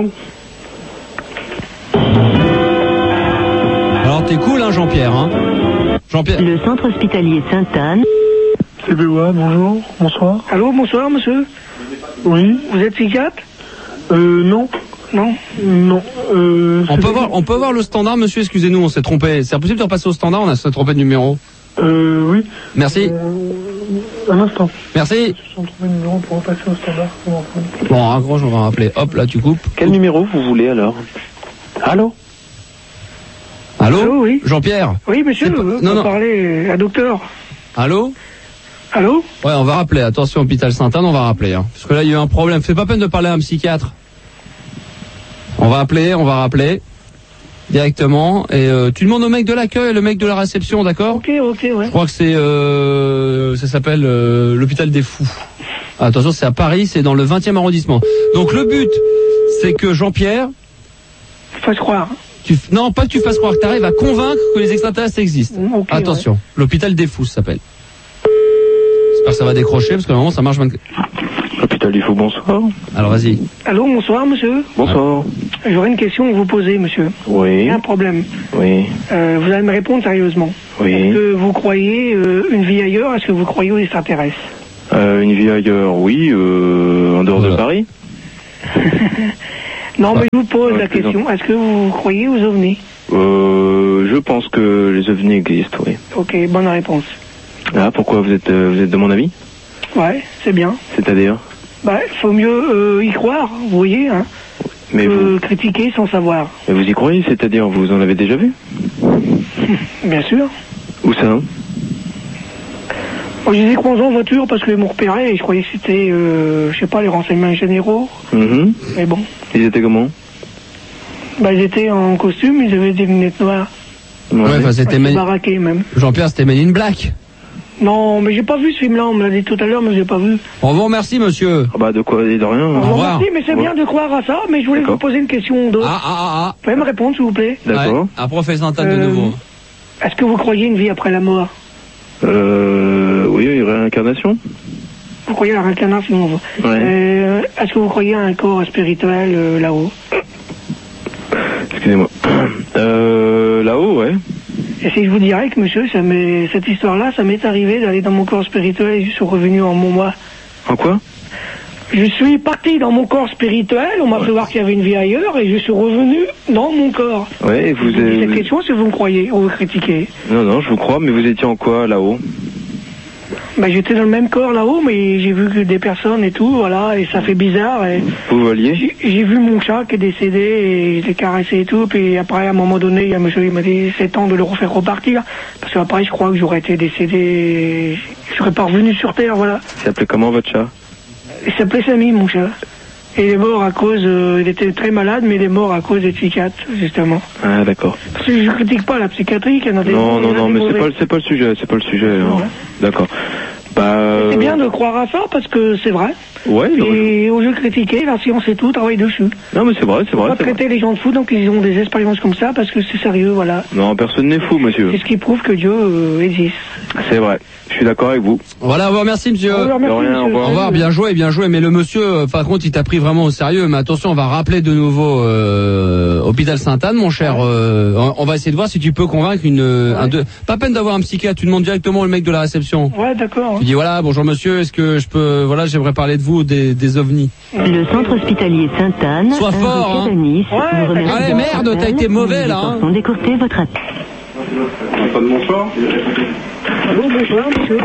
Alors, t'es cool, hein, Jean-Pierre, hein? Jean-Pierre. Le centre hospitalier Sainte-Anne. C'est B O A, bonjour, bonsoir. Allô, bonsoir, monsieur. Oui. Vous êtes psychiatre? Euh, non. Non. Non. Euh, on peut voir, on peut voir le standard, monsieur, excusez-nous, on s'est trompé. C'est impossible de repasser au standard, on a s'est trompé de numéro. Euh, oui. Merci. Euh, un instant. Merci. Je suis trompé de numéro pour repasser au standard. Bon, raccroche, on va rappeler. Hop, là, tu coupes. Quel numéro vous voulez, alors? Allô? Allô, Allô, oui. Jean-Pierre. Oui, monsieur, pas... vous non, non. parler à docteur. Allô? Allô? Ouais, on va rappeler. Attention, hôpital Sainte-Anne, on va rappeler. Hein. Parce que là, il y a eu un problème. Fais pas peine de parler à un psychiatre. On va appeler, on va rappeler directement. Et euh, tu demandes au mec de l'accueil, le mec de la réception, d'accord? Ok, ok, ouais. Je crois que c'est, euh, ça s'appelle euh, l'hôpital des fous. Attention, c'est à Paris, c'est dans le vingtième arrondissement. Donc le but, c'est que Jean-Pierre fasse croire. Tu, non, pas que tu fasses croire, que tu arrives à convaincre que les extraterrestres existent. Okay, attention, ouais. L'hôpital des fous ça s'appelle. J'espère que ça va décrocher, parce que normalement ça marche vingt-quatre. Hôpital du Fou, bonsoir. Alors vas-y. Allô, bonsoir, monsieur. Bonsoir. J'aurais une question à vous poser, monsieur. Oui. Il y a un problème. Oui. Euh, vous allez me répondre sérieusement. Oui. Est-ce que vous croyez euh, une vie ailleurs? Est-ce que vous croyez aux extraterrestres? Euh, une vie ailleurs, oui, euh, en dehors voilà. de Paris. Non, mais je vous pose ouais, la question. Est-ce que vous croyez aux ovnis? Euh, je pense que les ovnis existent, oui. Ok, bonne réponse. Ah, pourquoi vous êtes, euh, vous êtes de mon avis? Ouais, c'est bien. C'est-à-dire? Bah, faut mieux euh, y croire, vous voyez, hein, mais que vous... critiquer sans savoir. Mais vous y croyez, c'est-à-dire, vous en avez déjà vu? Bien sûr. Où ça? Moi, je les ai croisés en voiture parce qu'ils m'ont repéré et je croyais que c'était, euh, je sais pas, les renseignements généraux. Mm-hmm. Mais bon. Ils étaient comment? Bah, ils étaient en costume, ils avaient des lunettes noires. Ouais, enfin, c'était Man... baraqué même. Jean-Pierre, c'était Men in Black. Non, mais j'ai pas vu ce film-là, on me l'a dit tout à l'heure, mais j'ai pas vu. On vous remercie, monsieur. Ah bah, de quoi, et de rien. Au revoir. Merci, mais c'est bien de croire à ça, mais je voulais vous poser une question d'autre. Ah, ah, ah, ah. Vous pouvez me répondre, s'il vous plaît? D'accord. Ouais, un professeur Santane euh, de nouveau. Est-ce que vous croyez une vie après la mort? Euh, oui, une réincarnation. Vous croyez à la réincarnation? Ouais. Euh, est-ce que vous croyez à un corps spirituel euh, là-haut? Excusez-moi. Euh, là-haut, ouais. Et si je vous dirais que, monsieur, ça m'est, cette histoire-là, ça m'est arrivé d'aller dans mon corps spirituel et je suis revenu en mon moi. En quoi? Je suis parti dans mon corps spirituel, on m'a fait voir qu'il y avait une vie ailleurs et je suis revenu dans mon corps. Ouais, et vous... Je vous dis avez... cette question si vous me croyez ou vous critiquez. Non, non, je vous crois, mais vous étiez en quoi, là-haut? Ben, j'étais dans le même corps là-haut, mais j'ai vu que des personnes et tout, voilà, et ça fait bizarre. Et vous voliez? J'ai, j'ai vu mon chat qui est décédé et je l'ai caressé et tout, puis après, à un moment donné, il y a un monsieur qui m'a dit c'est temps de le refaire repartir, parce qu'après, je crois que j'aurais été décédé, et je serais pas revenu sur Terre, voilà. Il s'appelait comment, votre chat? Il s'appelait Samy, mon chat. Et il est mort à cause, euh, il était très malade, mais il est mort à cause des psychiatres, justement. Ah, d'accord. Parce que je critique pas la psychiatrie, qu'il y en a des... Non, non, non, mais c'est pas, c'est pas le sujet, c'est pas le sujet. Ouais. D'accord. Bah, euh... c'est bien de croire à ça, parce que c'est vrai. Ouais, et au lieu de critiquer, la science et tout, travaille dessus. Non, mais c'est vrai, c'est vrai. On va traiter les gens de fous, donc ils ont des expériences comme ça, parce que c'est sérieux, voilà. Non, personne n'est fou, monsieur. C'est ce qui prouve que Dieu euh, existe. C'est vrai. Je suis d'accord avec vous. Voilà, au revoir, merci, monsieur. Au revoir, merci, rien, monsieur. Au revoir. Au revoir, bien joué, bien joué. Mais le monsieur, euh, par contre, il t'a pris vraiment au sérieux. Mais attention, on va rappeler de nouveau euh, Hôpital Sainte-Anne, mon cher. Euh, on va essayer de voir si tu peux convaincre une... Ouais. Un, deux, pas peine d'avoir un psychiatre, tu demandes directement au mec de la réception. Ouais, d'accord. Tu dis, voilà, bonjour monsieur, est-ce que je peux... Voilà, j'aimerais parler de vous, des, des ovnis. Le centre hospitalier Sainte-Anne. Sois fort, hein. Nice, ouais, allez, merde, t'as été mauvais, là. Hein. D'écourter votre appel. Bonsoir. Allô, bonsoir, monsieur.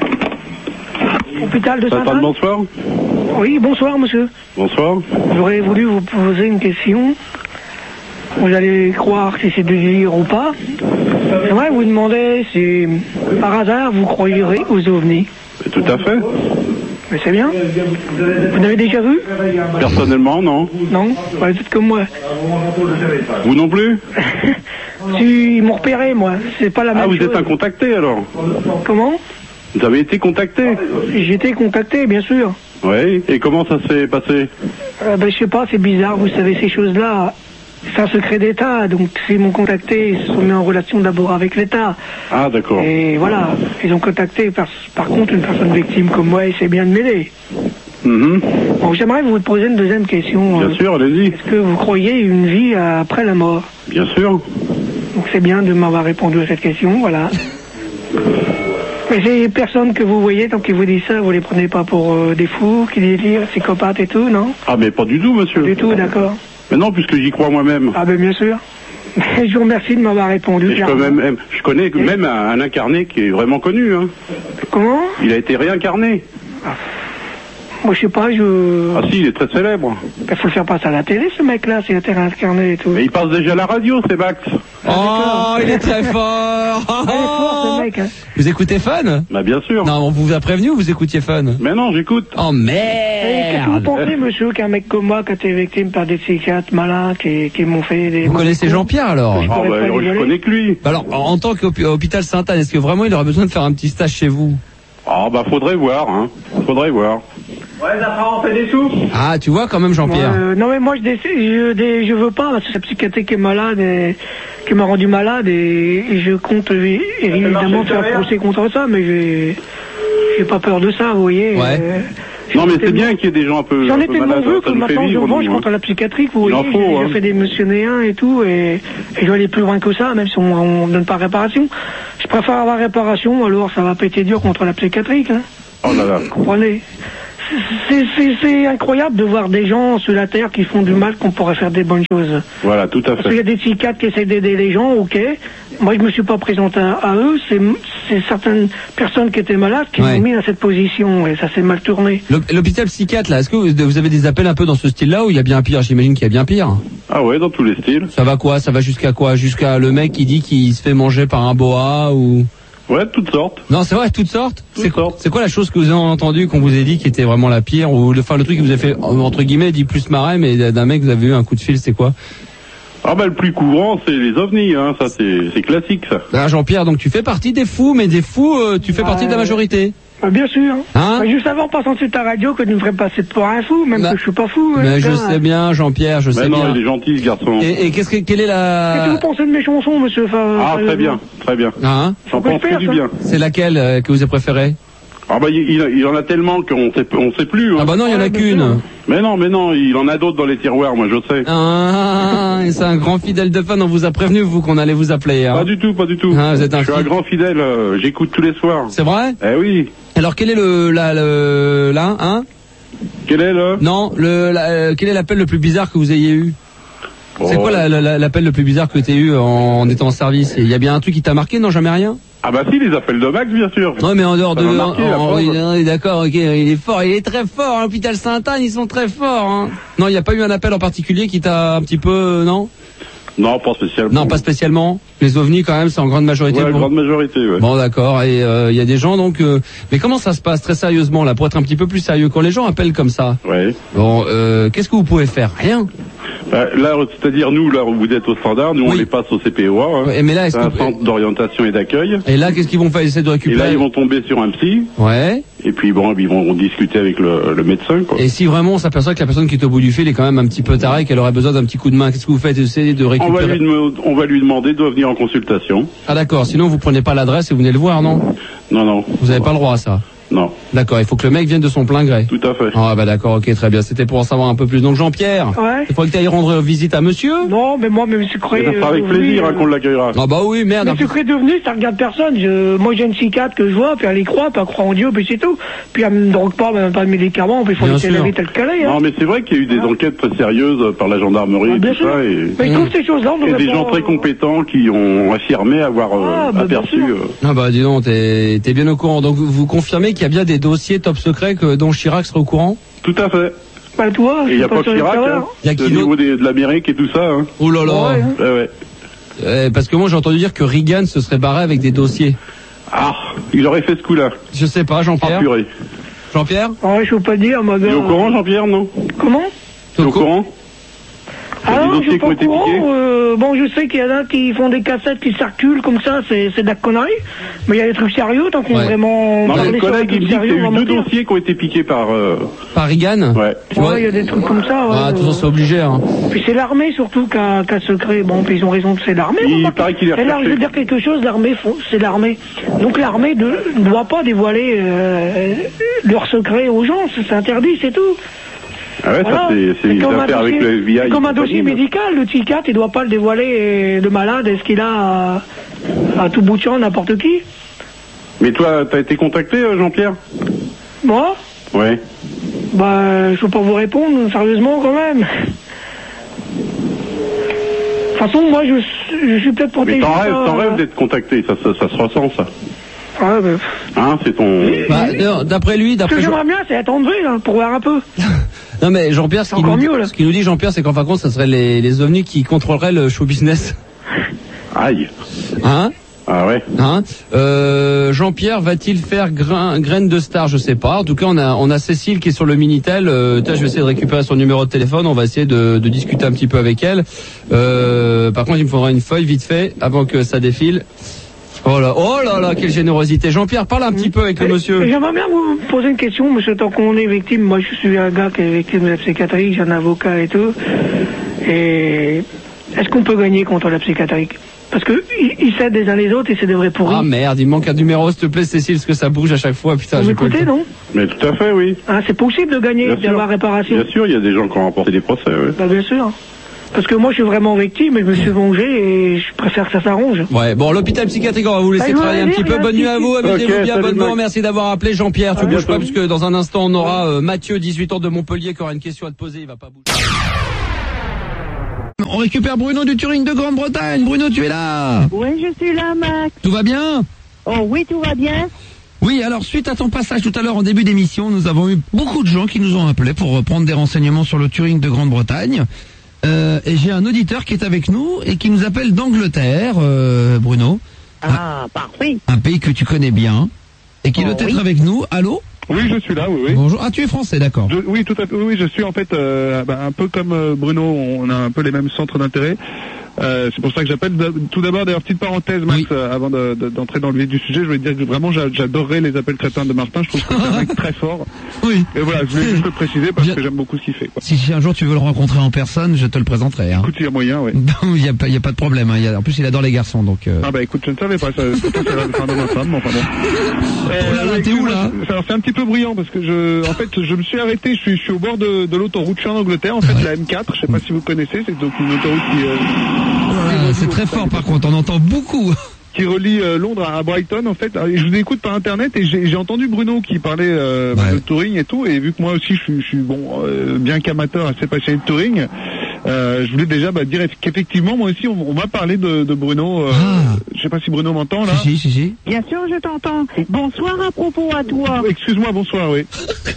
Hôpital de Sainte-Anne. Bonsoir. Oui, bonsoir, monsieur. Bonsoir. J'aurais voulu vous poser une question. Vous allez croire si c'est de délire ou pas. J'aimerais vous demander si, par hasard, vous croyerez aux ovnis. Tout à fait. Mais c'est bien. Vous n'avez déjà vu? Personnellement, non. Non, bah, vous êtes comme moi. Vous non plus? Si, ils m'ont repéré, moi. C'est pas la même chose. Ah, vous chose. êtes un contacté, alors? Comment? Vous avez été contacté? J'ai été contacté, bien sûr. Oui, et comment ça s'est passé? euh, ben, Je sais pas, c'est bizarre, vous savez, ces choses-là, c'est un secret d'État, donc s'ils m'ont contacté, ils se sont mis en relation d'abord avec l'État. Ah, d'accord. Et voilà, ils ont contacté, par, par contre, une personne victime comme moi, et c'est bien de m'aider. Mm-hmm. Bon, j'aimerais vous poser une deuxième question. Bien euh, sûr, allez-y. Est-ce que vous croyez une vie après la mort? Bien sûr. Donc c'est bien de m'avoir répondu à cette question, voilà. Mais ces personnes que vous voyez, tant qu'ils vous disent ça, vous les prenez pas pour euh, des fous, qui délirent, psychopathes et tout, non? Ah, mais pas du tout, monsieur. Pas du tout, d'accord. Mais non, puisque j'y crois moi-même. Ah, ben bien sûr. Je vous remercie de m'avoir répondu. Et je, peux même, je connais et... même un, un incarné qui est vraiment connu. Hein. Comment? Il a été réincarné. Ah. Moi, je sais pas, je... Ah si, il est très célèbre. Il faut le faire passer à la télé, ce mec-là, s'il a été réincarné et tout. Mais il passe déjà à la radio, c'est Max. Oh, il est très fort. Oh, il est fort, ce mec. Hein. Vous écoutez Fun? Bah bien sûr. Non, on vous a prévenu ou vous écoutiez Fun? Mais non, j'écoute. Oh merde. Qu'est-ce que vous pensez, monsieur, qu'un mec comme moi, qui a été victime par des psychiatres malins, qui, qui m'ont fait des... Vous connaissez Jean-Pierre, alors? Ah bah, je connais que lui. Alors, en tant qu'hôpital Sainte-Anne, est-ce que vraiment il aurait besoin de faire un petit stage chez vous? Ah bah faudrait voir, hein. Faudrait voir. Ouais, ça on fait des sous. Ah, tu vois quand même, Jean-Pierre. Euh, non mais moi je décide, je, je veux pas, parce que c'est la psychiatrie qui est malade, et, qui m'a rendu malade, et, et je compte évidemment faire un procès contre ça, mais je, j'ai pas peur de ça, vous voyez. Ouais. Euh, Non, mais c'est bien qu'il y ait des gens un peu, J'en un ai peu tellement malades. vu Ça que nous fait maintenant je vivre, mange nous, contre hein. la psychiatrie, vous Il en voyez, faut, j'ai hein. déjà fait des missionnaires et tout, et, et je vais aller plus loin que ça, même si on ne donne pas réparation. Je préfère avoir réparation, alors ça va péter dur contre la psychiatrique, hein. Oh là là. Vous comprenez? C'est- C'est c'est incroyable de voir des gens sur la terre qui font du mal qu'on pourrait faire des bonnes choses. Voilà, tout à Parce qu'il y fait. a des psychiatres qui essaient d'aider les gens, ok. Moi, je me suis pas présenté à, à eux. C'est c'est certaines personnes qui étaient malades qui Ouais. m'ont mis dans cette position et ça s'est mal tourné. L'hôp- L'hôpital psychiatre, là, est-ce que vous vous avez des appels un peu dans ce style-là ou il y a bien pire? J'imagine qu'il y a bien pire. Ah ouais, dans tous les styles. Ça va quoi? Ça va jusqu'à quoi? Jusqu'à le mec qui dit qu'il se fait manger par un boa ou... Ouais, de toutes sortes. Non, c'est vrai, toutes sortes. Toutes C'est quoi, sortes. c'est quoi la chose que vous avez entendue qu'on vous ait dit qui était vraiment la pire ou le, enfin, le truc qui vous a fait, entre guillemets, dit plus marrer, mais d'un mec, vous avez eu un coup de fil, c'est quoi? Ah bah le plus courant, c'est les ovnis, hein. Ça, c'est c'est classique, ça. Ah, Jean-Pierre, donc tu fais partie des fous, mais des fous, euh, tu fais Ah, partie de la majorité. Ah, bien sûr. Hein? Bah, juste avant, en passant sur ta radio, que tu me ferais passer pour un fou, même Bah, que je suis pas fou. Mais hein, je putain. sais bien, Jean-Pierre, je Mais sais non, bien. il est gentil, ce garçon. Et, et qu'est-ce que, quelle est Qu'est-ce que vous la... pensez de mes chansons, monsieur Fa- Ah, très Fa- bien, très bien. Hein? J'en peut pense le que faire, du ça. bien. C'est laquelle euh, que vous avez préférée? Ah bah il, il, il en a tellement qu'on sait, on sait plus. Hein. Ah bah non, il y en a Ouais, bien qu'une. sûr. Mais non, mais non, il en a d'autres dans les tiroirs, moi je sais. Ah, et c'est un grand fidèle de fan, on vous a prévenu, vous, qu'on allait vous appeler. Hein. Pas du tout, pas du tout. Ah, vous êtes un je suis un fid- grand fidèle, euh, j'écoute tous les soirs. C'est vrai? Eh oui. Alors quel est le... La, le là, hein? Quel est le Non, le, la, euh, quel est l'appel le plus bizarre que vous ayez eu? C'est Oh. quoi la- la- l'appel le plus bizarre que tu as eu en, en étant en service? Il y a bien un truc qui t'a marqué? Non, jamais rien? Ah bah si, les appels de Max, bien sûr. Non, mais en dehors Ça de... m'a marqué, la en- preuve. oui, oui, d'accord, ok, il est fort, il est très fort, hein, l'hôpital Sainte-Anne, ils sont très forts. Hein. Non, il n'y a pas eu un appel en particulier qui t'a un petit peu... euh, non? Non, pas spécialement. Non, pas spécialement. Les ovnis, quand même, c'est en grande majorité. Ouais, pour- grande majorité, ouais. Bon, d'accord. Et il euh, y a des gens, donc... euh, Mais comment ça se passe, très sérieusement, là, pour être un petit peu plus sérieux? Quand les gens appellent comme ça, Ouais. bon, euh, qu'est-ce que vous pouvez faire? Rien. Bah, là, c'est-à-dire nous, là où vous êtes au standard, nous on Oui. les passe au C P O A. Hein. Ouais, mais là, est-ce C'est un que- centre d'orientation et d'accueil. Et là, qu'est-ce qu'ils vont faire? Essayer de Et récupérer... là, ils vont tomber sur un psy. Ouais. Et puis bon, ils vont discuter avec le, le médecin, quoi. Et si vraiment on s'aperçoit que la personne qui est au bout du fil est quand même un petit peu tarée, qu'elle aurait besoin d'un petit coup de main, qu'est-ce que vous faites? Essayez de On va, récupérer... lui, dem- on va lui demander de venir en consultation. Ah d'accord, sinon vous prenez pas l'adresse et vous venez le voir, non? Non, non. Vous avez pas le droit à ça? Non, D'accord, il faut que le mec vienne de son plein gré. tout à fait. Ah bah d'accord, ok, très bien. C'était pour en savoir un peu plus. Donc Jean-Pierre, Ouais. il faudrait que tu ailles rendre visite à monsieur? Non, mais moi, même secret. Et ça sera avec euh, plaisir oui, hein, qu'on l'accueillera. Ah bah oui, merde. Mais secret devenu, ça regarde personne. Je, moi, j'ai une psychiatre que je vois, puis elle y croit, puis elle croit en Dieu, puis c'est tout. Puis elle me drogue pas, même pas de médicaments, puis il faut Bien les sûr. téléver tel qu'elle est. Hein. Non, mais c'est vrai qu'il y a eu des enquêtes très sérieuses par la gendarmerie Ah, et bien tout sûr. ça. Et, Mais je trouve ces choses-là, on et devrait des pas- gens très compétents qui ont affirmé avoir euh, Ah, bah, bien aperçu. sûr. euh, Ah bah dis donc, t'es t'es bien au courant. Donc vous, vous confirmez qu'il y a bien des dossiers top secrets que, dont Chirac serait au courant? Tout à fait. Bah, toi, Et il n'y a pas que sur le Chirac, serveur. hein. Il y a qui au d'autre niveau des- de l'Amérique et tout ça. Hein. Oh là là. Ouais, hein. Ouais, ouais. Euh, parce que moi j'ai entendu dire que Reagan se serait barré avec des dossiers. Ah, il aurait fait ce coup-là. Je sais pas, Ah, Jean-Pierre. purée. Jean-Pierre? Ah, je peux pas te dire, ma Tu es gars. au courant, Jean-Pierre, non Comment? Tu es au courant Il y a Ah des non, je dossiers suis qui ont pas au été courant. piqués euh, bon, je sais qu'il y en a qui font des cassettes qui circulent comme ça, c'est c'est de la connerie. Mais il y a des trucs sérieux, tant qu'on Ouais. vraiment Non, mais parler le sur des collègue, il trucs me dit qu'il y sérieux, a eu on va deux mentir. dossiers qui ont été piqués par... euh, Par Reagan? Ouais. Tu vois Ouais, il y a des trucs comme ça. Ouais, Ah, de toute façon, euh. c'est obligé. Hein. Puis c'est l'armée surtout qui a, qui a secret. Bon, puis ils ont raison, c'est l'armée. Il moi, paraît qu'il est Et là, je recherché. veux dire quelque chose, l'armée, font- c'est l'armée. Donc l'armée ne ne doit pas dévoiler euh, leur secret aux gens, c'est c'est interdit, c'est tout. Ah ouais, Voilà. ça c'est c'est une comme un affaire avec dossier- le F B I. c'est comme un et dossier compagnie, médical, le psychiatre, il doit pas le dévoiler, euh, le malade, est-ce qu'il a à, à tout bout de champ n'importe qui. Mais toi, t'as été contacté, euh, Jean-Pierre Moi, Ouais. bah, je peux pas vous répondre, sérieusement, quand même. De toute façon, moi, je, je suis peut-être Mais protégé. t'en rêves, par- t'en rêves d'être contacté, ça, ça, ça se ressent, ça. Ouais, bah, Hein, c'est ton... Bah, non, d'après lui, ce que d'après Jean... j'aimerais bien, c'est être enlevé, là, pour voir un peu. Non mais Jean-Pierre, ce qu'il nous, dit- ce qu'il nous dit Jean-Pierre, c'est qu'en fin de compte, ça serait les, les ovnis qui contrôleraient le show business. Aïe. Hein? Ah ouais. Hein euh, Jean-Pierre va-t-il faire grain, graine de star? Je sais pas. En tout cas, on a, on a Cécile qui est sur le Minitel. Euh, tiens, je vais essayer de récupérer son numéro de téléphone. On va essayer de, de discuter un petit peu avec elle. Euh, par contre, il me faudra une feuille vite fait avant que ça défile. Oh là, oh là là, quelle générosité. Jean-Pierre, parle un petit peu avec le monsieur. Et J'aimerais bien vous poser une question, monsieur, tant qu'on est victime. Moi, je suis un gars qui est victime de la psychiatrie, j'ai un avocat et tout. Et est-ce qu'on peut gagner contre la psychiatrie? Parce que ils, ils s'aident les uns les autres et c'est des vrais pourris. Ah merde, il manque un numéro, s'il te plaît, Cécile, parce que ça bouge à chaque fois. Putain, Vous j'ai pas m'écoutez, le temps. non? Mais tout à fait, oui. Ah, c'est possible de gagner, Bien sûr. d'avoir réparation. Bien sûr, il y a des gens qui ont remporté des procès, oui. Bah, bien sûr. Parce que moi, je suis vraiment victime, mais je me suis vengé et je préfère que ça s'arrange. Ouais, bon, l'hôpital psychiatrique, on va vous laisser Bah, travailler un allez, petit peu. rien, Bonne nuit à vous, amusez-vous Ok, bien, salut, bonne nuit, Max. merci d'avoir appelé Jean-Pierre. Tu À bouges pas, bientôt. puisque dans un instant, on aura euh, Mathieu, dix-huit ans de Montpellier, qui aura une question à te poser, il va pas bouger. On récupère Bruno du Turing de Grande-Bretagne. Bruno, tu es là? Oui, je suis là, Max. Tout va bien? Oh oui, tout va bien. Oui, alors suite à ton passage tout à l'heure en début d'émission, nous avons eu beaucoup de gens qui nous ont appelés pour prendre des renseignements sur le Turing de Grande-Bretagne. Euh, et j'ai un auditeur qui est avec nous et qui nous appelle d'Angleterre, euh, Bruno. Ah, parfait. Un pays que tu connais bien et qui Oh, doit être oui. avec nous. Allô? Oui, je suis là, oui, oui. Bonjour. Ah, tu es français, d'accord. Je- oui, tout à fait. Oui, oui, je suis en fait euh, bah, un peu comme euh, Bruno, on a un peu les mêmes centres d'intérêt. Euh, c'est pour ça que j'appelle. Tout d'abord, d'ailleurs, petite parenthèse, Max, euh, avant de- de- d'entrer dans le vif du sujet, je voulais dire que vraiment, j'a- j'adorerais les appels crétins de Martin. Je trouve que c'est un mec très fort. Oui. Et voilà, je voulais juste le préciser parce que j'aime beaucoup ce qu'il fait. Quoi. Si, si un jour tu veux le rencontrer en personne, je te le présenterai. Hein. Écoute, il y a moyen, oui. Il n'y a, pas- il y a pas de problème. Hein. Il y a- en plus, il adore les garçons, donc. Euh... Ah bah écoute, je ne savais pas. Ça, pourtant, c'est la fin de ma femme, mais enfin bon. Oh là là, ouais, t'es où, là excuse-moi, ça- C'est un petit peu bruyant parce que je, en fait, je me suis arrêté. Je suis, je suis au bord de, de l'autoroute. Je suis en Angleterre, en fait, la M quatre. Je sais pas si vous connaissez. C'est donc une autoroute qui. Euh, Voilà, c'est très fort, par contre. On entend beaucoup. qui relie euh, Londres à Brighton en fait. Alors, je vous écoute par internet et j'ai j'ai entendu Bruno qui parlait euh, Ouais. de touring et tout, et vu que moi aussi je suis, je suis bon euh, bien qu'amateur assez passionné de touring, euh, je voulais déjà bah, dire qu'effectivement moi aussi on, on m'a parlé de, de Bruno. Euh, Ah. Je sais pas si Bruno m'entend là. Si, si, si. Bien sûr, je t'entends. Bonsoir à propos à toi. Excuse-moi, bonsoir, oui.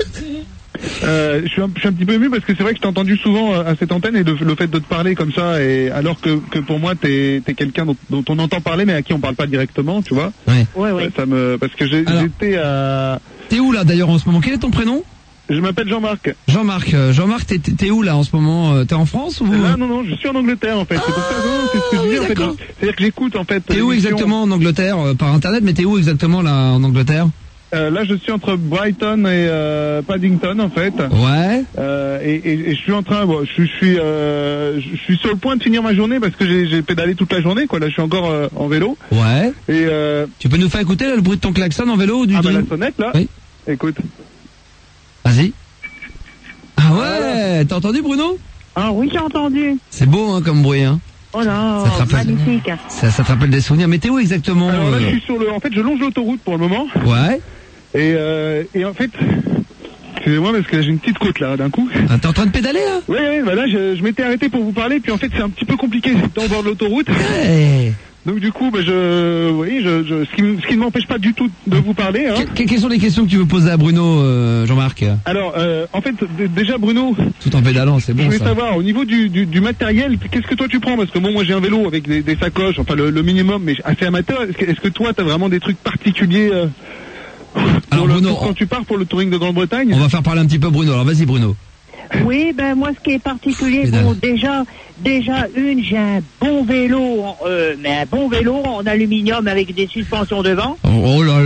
Euh, je, suis un, je suis un petit peu ému parce que c'est vrai que je t'ai entendu souvent euh, à cette antenne et le, le fait de te parler comme ça, et alors que, que pour moi t'es es, quelqu'un dont, dont on entend parler mais à qui on parle pas directement, tu vois. Ouais. Ouais, ouais. Ça me, parce que j'ai- Alors. j'étais à... T'es où là d'ailleurs en ce moment? Quel est ton prénom? Je m'appelle Jean-Marc. Jean-Marc. Euh, Jean-Marc, t'es- t'es où là en ce moment? Euh, T'es en France ou? Là, non, non, je suis en Angleterre en fait. c'est pour ça, non, c'est ce que je dis en fait. d'accord. C'est-à-dire que j'écoute en fait. T'es où l'émission. exactement en Angleterre? Euh, Par internet, mais t'es où exactement là en Angleterre? Euh, Là, je suis entre Brighton et euh, Paddington en fait. Ouais. Euh, et, et, et je suis en train, bon, je, suis- je suis, euh, je suis sur le point de finir ma journée parce que j'ai j'ai pédalé toute la journée, quoi. Là, je suis encore euh, en vélo. Ouais. Et euh, Tu peux nous faire écouter là, le bruit de ton klaxon en vélo ou du ah bah truc? la sonnette là. Oui. Écoute. Vas-y. Ah ouais, t'as entendu Bruno? Ah oui, j'ai entendu. C'est beau hein, comme bruit hein. Oh là, Ça te rappelle- magnifique. Ça, ça te rappelle des souvenirs. Mais t'es où exactement? Alors là, euh je suis sur le, en fait, je longe l'autoroute pour le moment. Ouais. Et euh, et en fait, excusez-moi parce que j'ai une petite côte là d'un coup. Ah, t'es en train de pédaler là? Oui, oui, bah là, je, je m'étais arrêté pour vous parler, puis en fait, c'est un petit peu compliqué dans le bord de l'autoroute. Ouais. Donc du coup, bah, je, oui, je, je, ce qui, me- ce qui ne m'empêche pas du tout de vous parler. Hein. Que- quelles sont les questions que tu veux poser à Bruno, euh, Jean-Marc? Alors, euh, en fait, d- déjà Bruno, Tout en pédalant, c'est je bon voulais ça. savoir au niveau du, du, du matériel, qu'est-ce que toi tu prends? Parce que bon, moi j'ai un vélo avec des, des sacoches, enfin le, le minimum, mais assez amateur. Est-ce que, est-ce que toi, t'as vraiment des trucs particuliers euh, Alors pour le- Bruno, pour quand tu pars pour le touring de Grande-Bretagne? on va faire parler un petit peu Bruno. Alors vas-y Bruno. Oui, ben moi, ce qui est particulier, Pédale. bon, déjà, déjà une, j'ai un bon vélo, euh, mais un bon vélo en aluminium avec des suspensions devant. Oh, oh là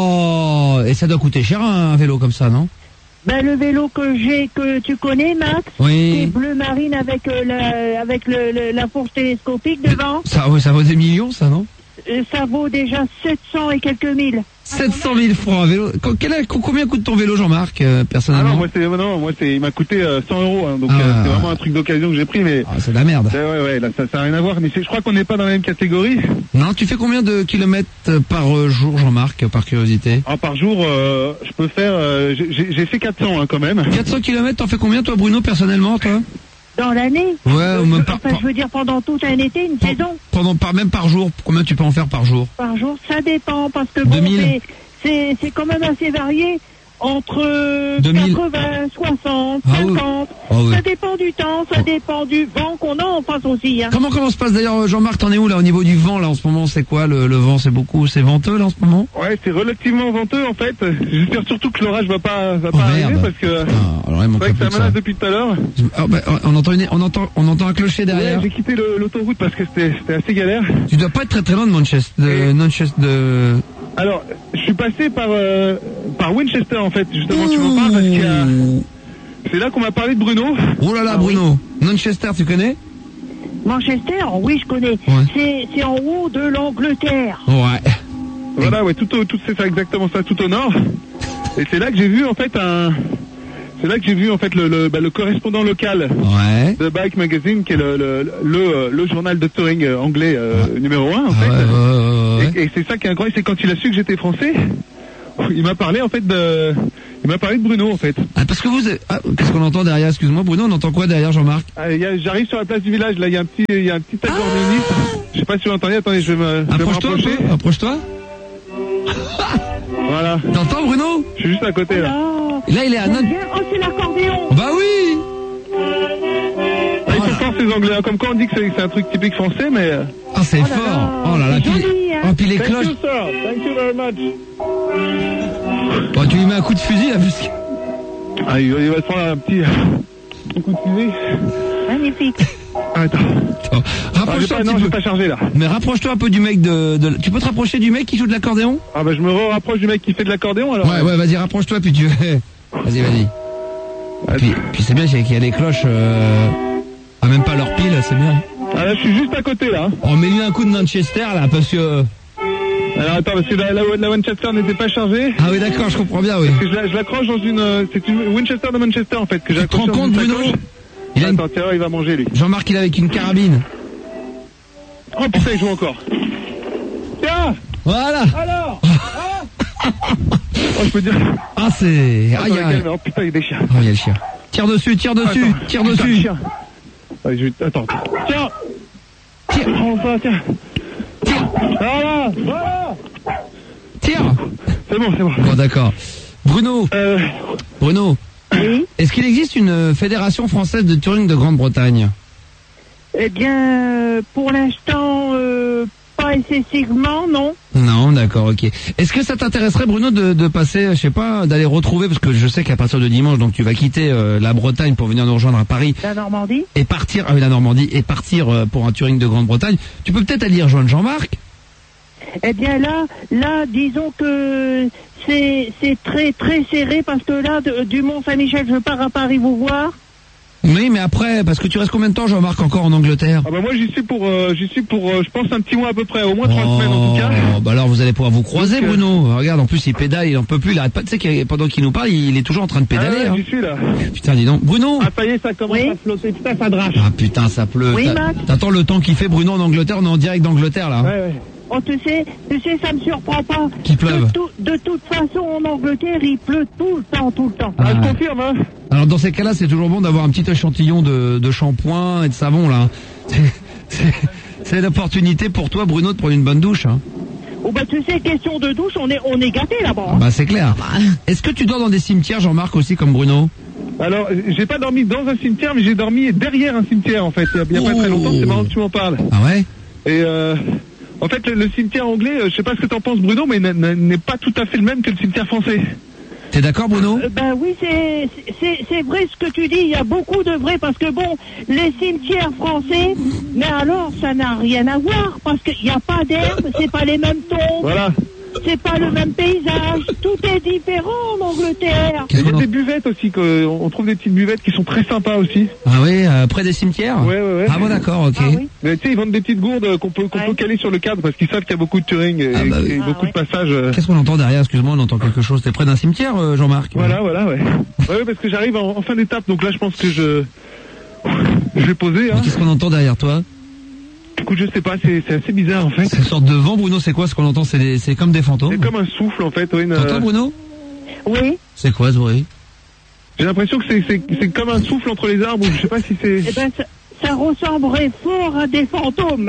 là. Et ça doit coûter cher un, un vélo comme ça, non? Ben le vélo que j'ai, que tu connais, Max, Oui. c'est bleu marine avec euh, la, avec le, le- la fourche télescopique devant. Ça, ouais, ça vaut des millions ça, non? Euh, ça vaut déjà sept cents et quelques mille. sept cent mille francs un vélo. Co- quel est- co- combien coûte ton vélo Jean-Marc, euh, Ah personnellement? non, moi c'est non, moi c'est il m'a coûté euh, cent euros, hein, donc Ah. euh, c'est vraiment un truc d'occasion que j'ai pris, mais Ah, c'est de la merde. ouais, ouais, ouais, là ça ça a rien à voir. Mais c'est- je crois qu'on n'est pas dans la même catégorie. Non, tu fais combien de kilomètres euh, par euh, jour Jean-Marc, par curiosité? Ah, par jour, euh, je peux faire, euh, j'ai- j'ai j'ai fait quatre cents hein, quand même. quatre cents kilomètres, t'en fais combien toi Bruno, personnellement, toi? Dans l'année. Ouais, Euh, ou même je- par, enfin, par- je veux dire pendant tout un été, une saison. pendant, par, même par jour, combien tu peux en faire par jour? Par jour, ça dépend, parce que bon, deux mille. c'est- c'est c'est quand même assez varié. Entre euh, deux mille. quatre-vingts, soixante, Ah oui. cinquante. Ah oui. Ça dépend du temps, ça dépend du vent qu'on a en face aussi. Hein. Comment comment se passe d'ailleurs Jean-Marc, t'en es où là au niveau du vent là en ce moment? C'est quoi le, le vent? C'est beaucoup, c'est venteux là en ce moment? Ouais, c'est relativement venteux en fait. J'espère surtout que l'orage va pas va Oh, pas arriver merde. parce que Ah, alors il c'est manquerait vrai que plus ça que ça. menace depuis tout à l'heure. Ah, bah, on entend une, on entend on entend un clocher derrière. Ouais, j'ai quitté le- l'autoroute parce que c'était c'était assez galère. Tu dois pas être très très loin de Manchester, de Manchester, de. Alors, je suis passé par euh, par Winchester en fait. Justement, tu m'en parles parce qu'il y a... c'est là qu'on m'a parlé de Bruno. Oh là là, Bruno. Manchester, tu connais? Manchester, oui, je connais. Ouais. C'est, c'est en haut de l'Angleterre. Ouais. Voilà, ouais, tout au, tout, c'est ça, exactement ça, tout au nord. Et c'est là que j'ai vu, en fait, un, c'est là que j'ai vu, en fait, le, le, bah, le correspondant local ouais. de Bike Magazine, qui est le, le, le, le journal de touring anglais, euh, ouais. numéro un, en fait. Ouais, ouais, ouais, ouais. Et, et c'est ça qui est incroyable, c'est quand il a su que j'étais français, il m'a parlé, en fait, de, il m'a parlé de Bruno, en fait. Ah, parce que vous, ah, qu'est-ce qu'on entend derrière? Excuse-moi, Bruno, on entend quoi derrière, Jean-Marc? Ah, y a, j'arrive sur la place du village, là, il y a un petit, il y a un petit accordéoniste. Ah je sais pas si vous l'entendez, attendez, je vais me, je vais me rapprocher. Approche-toi. Voilà. T'entends, Bruno? Je suis juste à côté, là. Là, il est à notre... Oh, c'est l'accordéon. Bah oui. Ah, ils sont forts, ces Anglais, hein. Comme quoi on dit que c'est, c'est un truc typique français, mais... Ah, c'est oh fort. Là. Oh là là, puis, joli, hein. oh, puis les Thank cloches... you, sir. Thank you very much. Bon, tu lui mets un coup de fusil, là, parce que... Ah, il va, il va se prendre un petit... un coup de fusil. Magnifique. Ah, attends. Attends. Rapproche-toi ah, un non, petit peu. pas chargé, là. Mais rapproche-toi un peu du mec de, de... Tu peux te rapprocher du mec qui joue de l'accordéon? Ah bah je me rapproche du mec qui fait de l'accordéon, alors. Ouais, ouais, vas-y, rapproche-toi, puis tu... Vas-y, vas-y. Puis, puis c'est bien qu'il y a des cloches... Euh... Ah, même pas leur pile, c'est bien. Ah là, je suis juste à côté, là. On met lui un coup de Manchester, là, parce que... Alors attends, parce que la, la, la Winchester n'était pas chargée. Ah oui, d'accord, je comprends bien, oui. Parce que je, la, je l'accroche dans une... Euh, c'est une Winchester de Manchester, en fait, que j'ai accroché. Tu te rends compte, Bruno? Il a une... Attends, tiens, il va manger, lui. Jean-Marc, il est avec une carabine. Oh putain, il joue encore. Tiens. Voilà. Alors. Ah oh, je peux dire... Ah, c'est... Attends, aïe, aïe. Oh putain, il y a des chiens. Oh, il y a le chien. Tire dessus, tire dessus, attends, tire putain, dessus. Chien. Allez, je... Attends, tiens. Tire. Oh, ça, tiens. Tire. Voilà. Voilà. Tire. C'est bon, c'est bon. Bon, d'accord. Bruno. Euh... Bruno. Oui. Est-ce qu'il existe une fédération française de touring de Grande-Bretagne? Eh bien, pour l'instant, euh, pas excessivement, non. Non, d'accord, ok. Est-ce que ça t'intéresserait, Bruno, de, de passer, je sais pas, d'aller retrouver, parce que je sais qu'à partir de dimanche, donc tu vas quitter euh, la Bretagne pour venir nous rejoindre à Paris. La Normandie. Et partir, ah oui, la Normandie, et partir euh, pour un touring de Grande-Bretagne. Tu peux peut-être aller rejoindre Jean-Marc? Eh bien là, là, disons que c'est c'est très très serré parce que là, de, du Mont-Saint-Michel, je pars à Paris vous voir. Oui, mais après, parce que tu restes combien de temps, Jean-Marc, encore en Angleterre? Ah bah moi j'y suis pour, euh, j'y suis pour, euh, je pense un petit mois à peu près, au moins trois oh, semaines en tout cas. Bah alors vous allez pouvoir vous croiser, donc, Bruno. Euh... Regarde, en plus il pédale, il en peut plus, il arrête pas. Tu sais que pendant qu'il nous parle, il est toujours en train de pédaler. Ah ouais, hein. j'y suis là. Putain, dis donc, Bruno. Ah ça y est, ça commence oui. à flotter, putain ça drache. Ah putain, ça pleut. Oui, Max. T'attends le temps qu'il fait, Bruno, en Angleterre, on est en direct d'Angleterre là. Ouais, ouais. Oh, tu sais, tu sais, ça me surprend pas. Qu'il pleuve. De, tout, de toute façon, en Angleterre, il pleut tout le temps, tout le temps. Ah, je confirme, hein. Alors, dans ces cas-là, c'est toujours bon d'avoir un petit échantillon de, de shampoing et de savon, là. C'est, c'est, c'est l'opportunité pour toi, Bruno, de prendre une bonne douche, hein. Oh, bah, tu sais, question de douche, on est, on est gâtés là-bas. Hein. Ah bah, c'est clair. Est-ce que tu dors dans des cimetières, Jean-Marc, aussi, comme Bruno? Alors, j'ai pas dormi dans un cimetière, mais j'ai dormi derrière un cimetière, en fait. Il y a pas oh. très longtemps, c'est marrant que tu m'en parles. Ah ouais? Et, euh... En fait, le, le cimetière anglais, euh, je sais pas ce que t'en penses, Bruno, mais n'est pas tout à fait le même que le cimetière français. T'es d'accord, Bruno? euh, Ben oui, c'est c'est c'est vrai ce que tu dis. Il y a beaucoup de vrai parce que bon, les cimetières français, mais alors ça n'a rien à voir parce qu'il n'y a pas d'herbe, c'est pas les mêmes tombes. Voilà. C'est pas le même paysage, tout est différent en Angleterre. Il y a des buvettes aussi, que, on trouve des petites buvettes qui sont très sympas aussi. Ah oui, euh, près des cimetières? Ouais, ouais, ouais. Ah bon, d'accord, ok. Ah, oui. Mais tu sais, ils vendent des petites gourdes qu'on peut, qu'on ouais. peut caler sur le cadre parce qu'ils savent qu'il y a beaucoup de touring et, ah bah oui. et beaucoup ah, ouais. de passages. Euh... Qu'est-ce qu'on entend derrière? Excuse-moi, on entend quelque chose. T'es près d'un cimetière, euh, Jean-Marc? Voilà, voilà, ouais. Ouais, parce que j'arrive en, en fin d'étape, donc là je pense que je, je vais poser. Hein. Qu'est-ce qu'on entend derrière toi? Écoute, je sais pas, c'est, c'est assez bizarre en fait. C'est une sorte de vent, Bruno, c'est quoi ce qu'on entend? C'est, des, c'est comme des fantômes? C'est comme un souffle en fait. Oui, une... T'entends, Bruno? Oui. C'est quoi ce bruit? J'ai l'impression que c'est, c'est, c'est comme un souffle entre les arbres, je sais pas si c'est... Eh ben, ça, ça ressemblerait fort à des fantômes.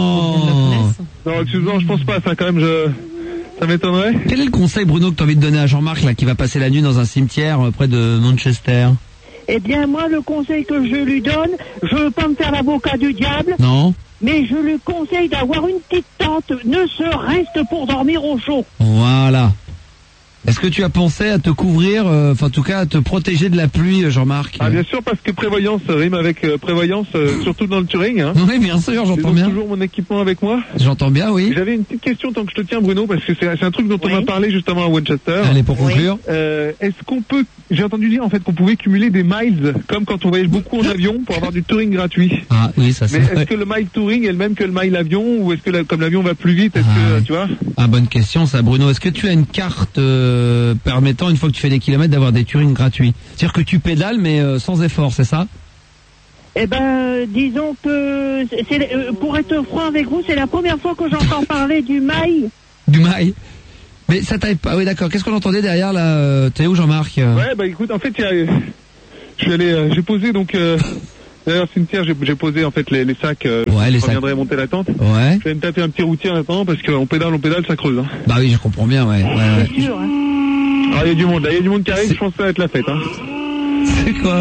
Non. Non, excuse-moi, je pense pas, ça quand même, je... ça m'étonnerait. Quel est le conseil, Bruno, que tu as envie de donner à Jean-Marc là, qui va passer la nuit dans un cimetière euh, près de Manchester? Eh bien, moi, le conseil que je lui donne, je veux pas me faire l'avocat du diable. Non. Mais je lui conseille d'avoir une petite tente, ne serait-ce que pour dormir au chaud. Voilà. Est-ce que tu as pensé à te couvrir, euh, enfin en tout cas à te protéger de la pluie, Jean-Marc? Ah bien sûr, parce que prévoyance rime avec euh, prévoyance, euh, surtout dans le Touring. Hein. Oui, bien sûr, j'entends J'ai bien. toujours mon équipement avec moi. J'entends bien, oui. J'avais une petite question tant que je te tiens, Bruno, parce que c'est, c'est un truc dont on m'a parlé justement à Winchester. Allez, pour conclure. Euh, est-ce qu'on peut, j'ai entendu dire en fait qu'on pouvait cumuler des miles, comme quand on voyage beaucoup en avion, pour avoir du touring gratuit. Ah oui, ça c'est. Mais est-ce que le mile touring est le même que le mile avion, ou est-ce que la, comme l'avion va plus vite, est-ce Ah, que tu vois? Ah, bonne question ça, Bruno. Est-ce que tu as une carte euh, permettant, une fois que tu fais des kilomètres, d'avoir des touring gratuits? C'est-à-dire que tu pédales, mais euh, sans effort, c'est ça? Eh ben, disons que, c'est, euh, pour être franc avec vous, c'est la première fois que j'entends parler du mail. Du mail. Mais ça t'aille pas. Oui, d'accord. Qu'est-ce qu'on entendait derrière là? euh, T'es où, Jean-Marc? Ouais, bah écoute, en fait, il y a, je suis allé, euh, j'ai posé donc. Euh, D'ailleurs, cimetière, j'ai, j'ai posé en fait les, les sacs. Euh, Ouais, les je sacs. reviendrai monter la tente. Ouais. Je vais me taper un petit routier maintenant parce qu'on pédale, on pédale, ça creuse. Hein. Bah oui, je comprends bien, ouais. ouais, ouais. C'est sûr, hein. Alors il y a du monde, là, il y a du monde qui arrive. Je pense que ça va être la fête. Hein. C'est quoi?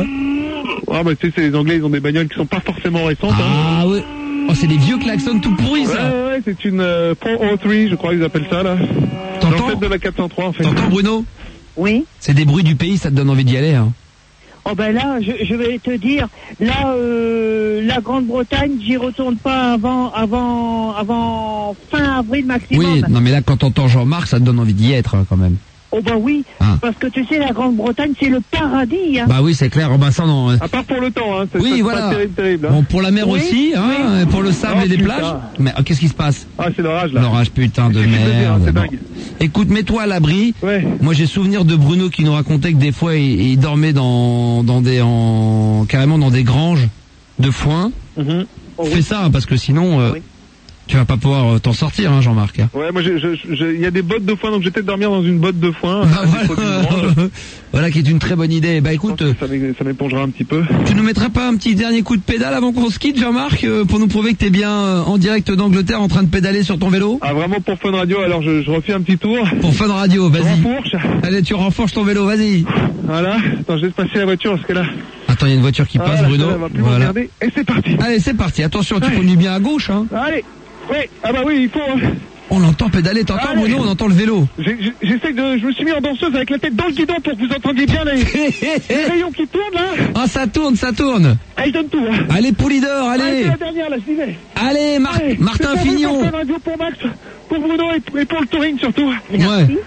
Ah bah tu sais, c'est les Anglais, ils ont des bagnoles qui sont pas forcément récentes. Ah hein. ouais. Oh, c'est des vieux klaxons tout pourris, Ouais, ça. ouais, ouais, c'est une euh, quatre cent trois, je crois qu'ils appellent ça là. T'entends? Dans le fait de la quatre cent trois en fait. T'entends, Bruno? Oui. C'est des bruits du pays, ça te donne envie d'y aller, hein. Oh ben là, je, je vais te dire, là, euh, la Grande-Bretagne, j'y retourne pas avant, avant, avant fin avril maximum. Oui, non mais là, quand t'entends Jean-Marc, ça te donne envie d'y être, hein, quand même. Oh ben oui, Ah. parce que tu sais, la Grande-Bretagne, c'est le paradis. Hein. Bah oui, c'est clair. Oh, bah ça, non. À part pour le temps, hein. C'est, Oui, c'est voilà. pas terrible, terrible. Hein. Bon, pour la mer Oui, aussi, hein, et pour le sable Oh, et les putain. plages. Mais oh, qu'est-ce qui se passe? Ah, c'est l'orage là. L'orage, putain de Qu'est-ce que je veux dire, merde. c'est Bon. dingue. Écoute, mets-toi à l'abri. Ouais. Moi, j'ai souvenir de Bruno qui nous racontait que des fois, il, il dormait dans, dans des, en, carrément dans des granges de foin. Mhm. Fais ça, hein, parce que sinon, euh, tu vas pas pouvoir euh, t'en sortir, hein, Jean-Marc. Hein. Ouais, moi, je- je- je- il y a des bottes de foin, donc je vais peut-être dormir dans une botte de foin. Bah, à des produits de grange. voilà. Voilà qui est une très bonne idée. Bah écoute, euh, Ça m'é- ça m'épongera un petit peu. tu nous mettrais pas un petit dernier coup de pédale avant qu'on se quitte, Jean-Marc, euh, pour nous prouver que t'es bien euh, en direct d'Angleterre en train de pédaler sur ton vélo? Ah, vraiment pour Fun Radio, alors je, je refais un petit tour. Pour Fun Radio, vas-y. Renfourche. Allez, tu renforces ton vélo, vas-y. Voilà. Attends, je laisse passer la voiture parce que là. Attends, il y a une voiture qui Ah, passe, là, Bruno. ça va plus Voilà. m'emmerder. Et c'est parti. Allez, c'est parti. Attention, tu Ouais. conduis bien à gauche, hein. Allez. Oui. Ah bah oui, il faut. Hein. On l'entend pédaler, t'entends, Allez. Bruno? On entend le vélo. J'ai- j'ai- J'essaie de, je me suis mis en danseuse avec la tête dans le guidon pour que vous entendiez bien les, les rayons qui tournent là. Ah, ça tourne, ça tourne. Ah, il donne tout. Hein. Allez, Poulidor, Allez, allez. c'est la dernière là, je disais. Allez, Mar- Allez, Martin c'est pour vous, Fignon. pour Fun Radio, pour Max, pour Bruno et, et pour le touring surtout. Ouais.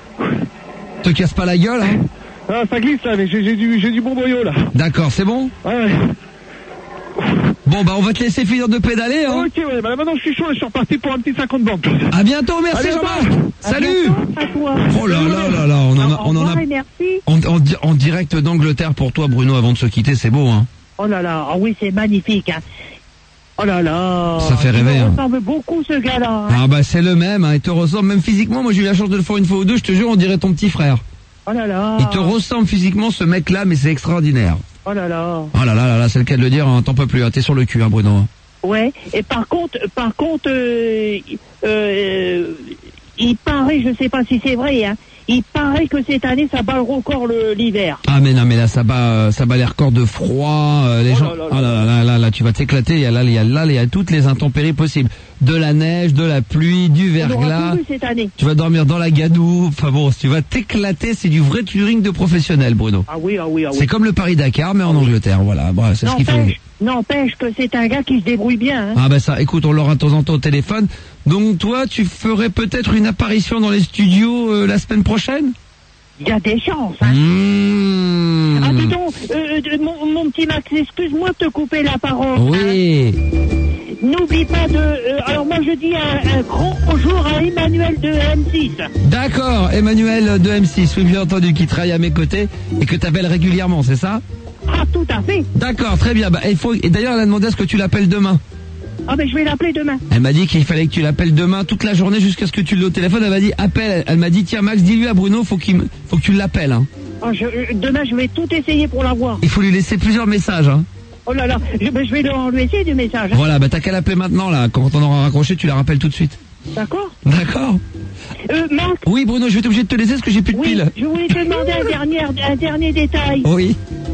Te casse pas la gueule, hein. Ah, ça glisse là, mais j'ai j'ai du, j'ai du bon boyau là. D'accord, c'est bon? Ouais. Bon, bah, on va te laisser finir de pédaler, hein. Ok, ouais, bah là, maintenant je suis chaud, là, je suis reparti pour un petit cinquante bandes. À bientôt, merci Allez, Jean-Marc. À Salut. bientôt, à toi. Oh là là là là, on en a, Au on en revoir a, et merci. en, en di- en direct d'Angleterre pour toi, Bruno, avant de se quitter, c'est beau, hein. Oh là là, ah oui, c'est magnifique. Hein. Oh là là. Ça fait rêver, Il me hein. ressemble beaucoup ce gars-là. Hein. Ah bah c'est le même, hein, il te ressemble même physiquement. Moi j'ai eu la chance de le faire une fois ou deux, je te jure, on dirait ton petit frère. Oh là là. Il te ressemble physiquement ce mec-là, mais c'est extraordinaire. Oh là là. Oh là là là là, c'est le cas de le dire, hein, t'en peux plus, hein, t'es sur le cul, hein, Bruno. Ouais. Et par contre, par contre, euh, euh, il paraît, je sais pas si c'est vrai, hein, il paraît que cette année ça bat le record le- l'hiver. Ah mais non, mais là ça bat, euh, ça bat les records de froid, euh, les Oh gens. là là Ah là là là là, là, tu vas t'éclater. Il y a là, il y a là, il y a toutes les intempéries possibles, de la neige, de la pluie, du On aura verglas. tout vu cette année. Tu vas dormir dans la gadoue. Enfin bon, tu vas t'éclater. C'est du vrai touring de professionnel, Bruno. Ah oui, ah oui, ah oui. C'est comme le Paris-Dakar, mais en Angleterre. Voilà, bah, c'est ce qu'il faut. N'empêche, n'empêche que c'est un gars qui se débrouille bien. Hein. Ah bah ça, écoute, on l'aura de temps en temps au téléphone. Donc toi, tu ferais peut-être une apparition dans les studios euh, la semaine prochaine? Il y a des chances. Hein. Mmh. Ah dis donc, euh, euh, mon, mon petit Max, excuse-moi de te couper la parole. Oui. Hein. N'oublie pas de... euh, alors moi je dis un, un grand bonjour à Emmanuel de M six. D'accord, Emmanuel de M six, oui bien entendu, qui travaille à mes côtés et que t'appelles régulièrement, c'est ça? Ah tout à fait. D'accord, très bien. Bah, il faut... Et d'ailleurs, elle a demandé à ce que tu l'appelles demain. Ah ben je vais l'appeler demain. Elle m'a dit qu'il fallait que tu l'appelles demain toute la journée jusqu'à ce que tu l'aies au téléphone. Elle m'a dit appelle. Elle m'a dit tiens Max, dis-lui à Bruno, faut qu'il, me- faut que tu l'appelles. Hein. Ah, je, euh, demain je vais tout essayer pour l'avoir. Il faut lui laisser plusieurs messages. Hein. Oh là là, je, ben, je vais leur lui essayer du message. Hein. Voilà, bah t'as qu'à l'appeler maintenant là. Quand on aura raccroché, tu la rappelles tout de suite. D'accord. D'accord. Euh, Max. Oui Bruno, je vais être obligé de te laisser parce que j'ai plus de Oui, piles. je voulais te demander un dernier, un dernier détail. Oui.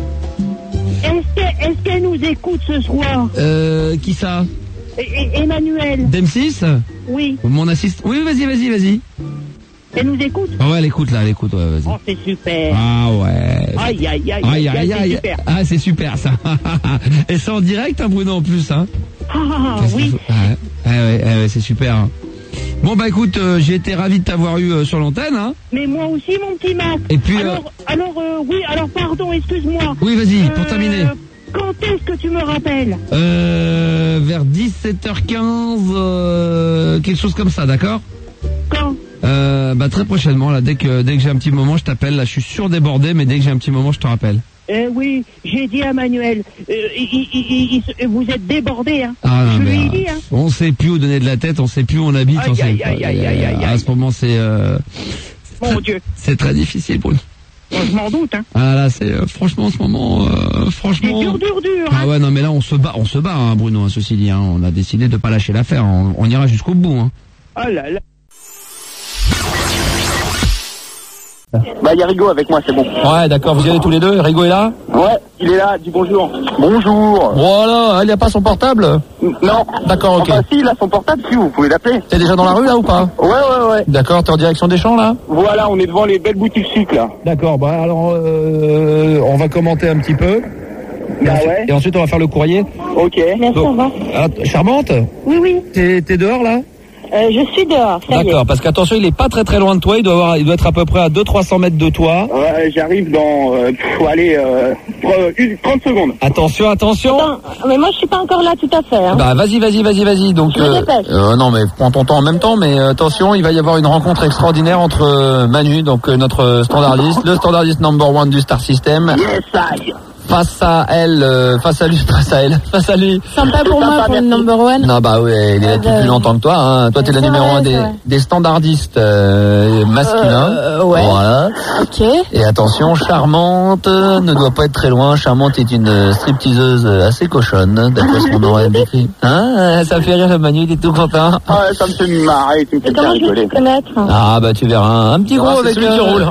Est-ce que- est-ce qu'elle nous écoute ce soir? Euh, qui ça? Et- et- Emmanuel. d'M six? Oui. Mon assistant. Oui, vas-y, vas-y, vas-y. Elle nous écoute? Ah ouais, elle écoute là, elle écoute, ouais, vas-y. Oh, c'est super. Ah ouais. Aïe, aïe, aïe, Aïe, aïe, aïe, c'est aïe. super. Ah, c'est super ça. Et c'est en direct, hein, Bruno, en plus, hein. Ah, ah, Qu'est-ce oui. qu'il faut- Ouais, ouais, ouais, ouais, ouais, c'est super. Hein. Bon, bah écoute, euh, j'ai été ravi de t'avoir eu euh, sur l'antenne, hein. Mais moi aussi, mon petit Max. Et puis, Alors, alors euh, oui, alors pardon, excuse-moi. Oui, vas-y, pour Euh, terminer. Quand est-ce que tu me rappelles? Euh, vers dix-sept heures quinze, euh, quelque chose comme ça, d'accord? Quand? Euh, bah très prochainement, là, dès que dès que j'ai un petit moment, je t'appelle. Là, je suis surdébordé, mais dès que j'ai un petit moment, je te rappelle. Eh oui, j'ai dit à Manuel, euh, il- il- il- il- vous êtes débordé, hein. Ah, non, Je mais, lui ai euh, dit, hein. On sait plus où donner de la tête, on sait plus où on habite. Aïe, on sait, aïe, aïe, aïe, aïe, aïe, à aïe. ce moment, c'est euh, Mon Dieu, c'est très difficile pour nous. moi, je m'en doute, hein. Ah là, c'est euh, franchement en ce moment, euh, franchement. C'est dur, dur, dur, hein. Ah ouais, non, mais là, on se bat, on se bat, hein, Bruno. Hein, ceci dit, hein, on a décidé de pas lâcher l'affaire. On, on ira jusqu'au bout. Hein. Oh là là. Bah, il y a Rigo avec moi, c'est bon. Ouais, d'accord, vous y allez tous les deux. Rigo est là? Ouais, il est là, dis bonjour. Bonjour. Voilà, il a pas son portable? Non. D'accord, ok. Enfin, si, il a son portable, si, vous pouvez l'appeler. T'es déjà dans la rue là ou pas? Ouais, ouais, ouais. D'accord, t'es en direction des champs là? Voilà, on est devant les belles boutiques sucre, là. D'accord, bah alors euh, on va commenter un petit peu. Et, Bah ensuite, ouais. et ensuite on va faire le courrier. Ok. Donc, ah, Charmante? Oui, oui. T'es t'es dehors là? Euh, je suis dehors, ça y est. D'accord, parce qu'attention, il est pas très très loin de toi, il doit avoir, il doit être à peu près à deux à trois cents mètres de toi. Ouais, j'arrive dans, euh, faut aller, euh, une- trente secondes. Attention, attention. Attends, mais moi je suis pas encore là tout à fait. Hein. Bah vas-y, vas-y, vas-y, vas-y. Donc Je me dépêche. euh, non mais prends ton temps en même temps, mais euh, attention, il va y avoir une rencontre extraordinaire entre euh, Manu, donc euh, notre standardiste, le standardiste number one du Star System. Yes, I. Face à elle, euh, face à lui, face à elle, face à lui. Sympa pour moi pour le number one. Non bah oui, il est là depuis plus longtemps que toi. Hein. Toi t'es le C'est numéro vrai, un c'est des, vrai. des standardistes euh, masculins. Euh, ouais. Voilà. Ok. Et attention, Charmante euh, ne doit pas être très loin. Charmante est une euh, stripteaseuse euh, assez cochonne, d'après ce qu'on aurait décrit. Hein, euh, ça fait rire Manu, il est tout content. Ah, ouais, ça me fait marrer, tu me fais Et bien comment je vais rigoler. te connaître? Ah bah tu verras, un petit gros Ah, c'est avec celui qui euh, roule, hein.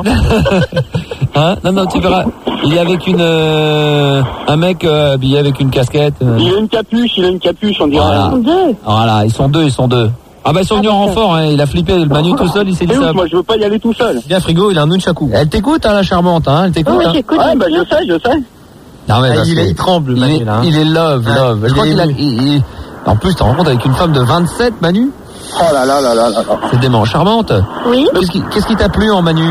Hein non non tu verras, il est avec une euh, un mec euh, habillé avec une casquette. euh. Il a une capuche, il a une capuche, on dirait. Voilà. Deux. Voilà, ils sont deux, ils sont deux. Ah bah ils sont venus en renfort, hein, il a flippé, le Manu tout seul, il s'est dit Et ça. ouf, moi je veux pas y aller tout seul. Bien frigo, il a un nunchaku. Elle t'écoute, hein, la Charmante, hein, elle t'écoute. Oui, hein. j'écoute. Ouais, bah je sais, je sais. Non, mais Ah, parce il, que- est- il tremble, il Manu, est, là. hein. il est love, Ouais. love. Je Il crois est qu'il a, ému. il- il- en plus, tu te rends compte avec une femme de vingt-sept, Manu? Oh là là là là là là. C'est dément. Charmante. Oui. Qu'est-ce qui, qu'est-ce qui t'a plu en Manu?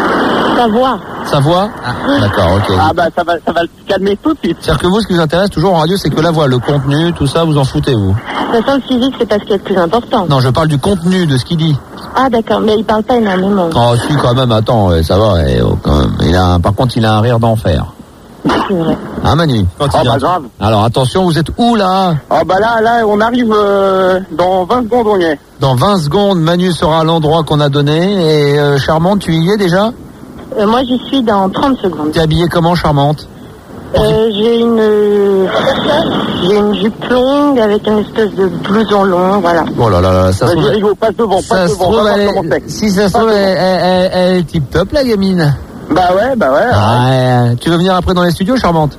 Ta voix. Sa voix? D'accord, ok. Ah bah ça va, ça va le calmer tout de suite. C'est-à-dire que vous, ce qui vous intéresse toujours en radio, c'est que la voix, le contenu, tout ça, vous en foutez, vous? De toute façon, le physique, c'est pas ce qui est le plus important. Non, je parle du contenu, de ce qu'il dit. Ah, d'accord, mais il parle pas énormément. Oh, si, quand même, attends, ouais, ça va, ouais, oh, quand même. Il a un- par contre, il a un rire d'enfer. C'est vrai. Hein, Manu? Oh bah grave. Alors, attention, vous êtes où, là? Ah bah là, là, on arrive euh, dans vingt secondes, on y est. Dans vingt secondes, Manu sera à l'endroit qu'on a donné. Et euh, Charmante, tu y es déjà? Euh, moi, j'y suis dans trente secondes. T'es habillée comment, Charmante? Euh, j'ai une, euh, j'ai une jupe longue avec une espèce de blouson long, voilà. Oh là là là, ça se Vas-y, trouve... Rigo, passe devant, Ça passe se devant, trouve, on va elle voir comment est... c'est. Si ça se trouve, elle, elle- elle- elle est tip-top, la gamine. Bah ouais, bah ouais. Ah, ouais. Tu veux venir après dans les studios, Charmante?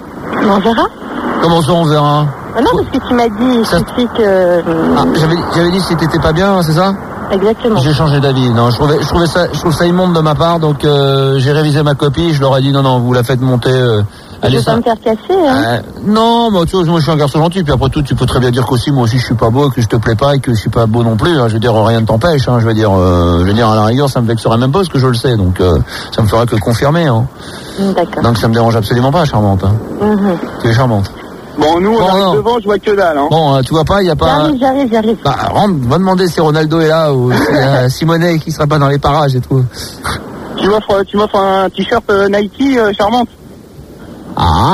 On verra. Comment ça, on verra? Ah non, parce que tu m'as dit, il Ça- suffit que... Ah, j'avais, j'avais dit si t'étais pas bien, c'est ça? Exactement. J'ai changé d'avis. Non, je trouvais, je trouvais ça, je trouve ça immonde de ma part, donc euh, j'ai révisé ma copie. Je leur ai dit non, non, vous la faites monter. Euh, Je allez vais pas ça. me faire casser, hein. Euh, non, moi, tu vois, moi je suis un garçon gentil. Puis après tout, tu peux très bien dire qu'aussi, moi aussi, je suis pas beau, que je te plais pas et que je suis pas beau non plus. Hein. Je veux dire, rien ne t'empêche. Hein. Je veux dire, euh, je veux dire, à la rigueur, ça me vexerait même pas parce que je le sais. Donc, euh, ça me ferait que confirmer. Hein. D'accord. Donc, ça me dérange absolument pas, Charmante. Hein. Mhm. Tu es charmante. Bon, nous, on Bon, arrive non. devant, je vois que dalle, hein. Bon, euh, tu vois pas, il y a pas. J'arrive, j'arrive, j'arrive. Bah, rentre, va demander si Ronaldo est là ou si euh, Simonet qui sera pas dans les parages et tout. Tu m'offres, tu m'offres un t-shirt euh, Nike, euh, Charmante. Ah.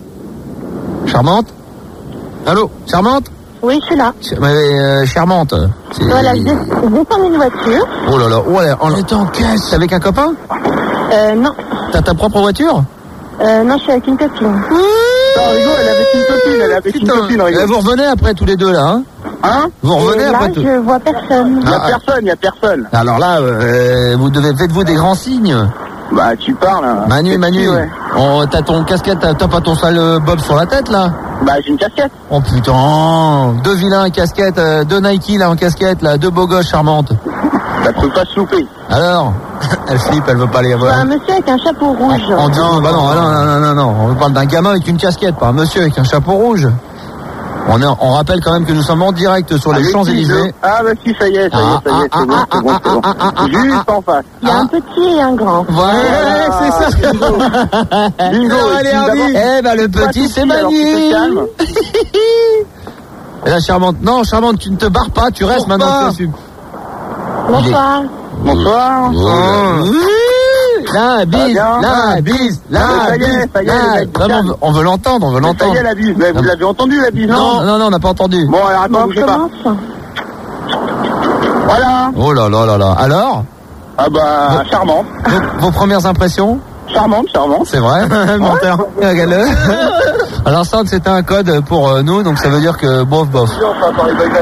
Charmante. Allô, Charmante. Oui, je suis là. Ch- mais, euh, Charmante. C'est- Voilà, je dé- je descends d'une voiture. Oh là là, oh là, on est en caisse. Avec un copain? Euh, non. T'as ta propre voiture? Euh, non, je suis avec une copine. Non, Rigo, elle avait une copine, elle avait une Putain, copine, Rigo. eh, vous revenez après tous les deux là, hein? Hein? Vous revenez Et là, après tout. je vois personne. Y a Ah, personne, y a personne. Alors là, euh, vous devez, faites-vous des grands signes. Bah, tu parles, hein. Manu, C'est Manu, petit, ouais. oh, t'as ton casquette, t'as t'as pas ton sale euh, bob sur la tête là? Bah, j'ai une casquette. Oh putain, deux vilains en casquette, euh, deux Nike là en casquette là, deux beaux gosses charmantes. Ça peut pas se louper. Alors, elle flippe, elle veut pas les C'est avoir. un monsieur avec un chapeau rouge. On dit, non, bah non, non, non, non, non, non, on parle d'un gamin avec une casquette, pas un monsieur avec un chapeau rouge. On, est, on rappelle quand même que nous sommes en direct sur les Avec Champs-Élysées. Ah bah si, ça y est, ça y est, ça y est, c'est bon, c'est bon, c'est bon. Juste en face. Il y a un petit et un grand. Voilà, c'est ça. Bingo. Allez, Hardy. Eh ben, le petit, c'est Manu. Et là, Charmante, non, Charmante, tu ne te barres pas, tu restes maintenant. Bonsoir. Bonsoir. La bise, la bise, la bise. Vraiment, on veut l'entendre, on veut l'entendre. Ça y est, la bise. Vous l'avez entendu, la bise, non? Non, non, on n'a pas entendu. Bon, alors attends, bougez pas. Voilà. Oh là là là là. Alors? Ah bah, charmante. Vos, vos premières impressions? Charmante, charmante. C'est vrai? Menteur. Regarde-le. Alors ça, c'était un code pour nous, donc ça veut dire que bof, bof.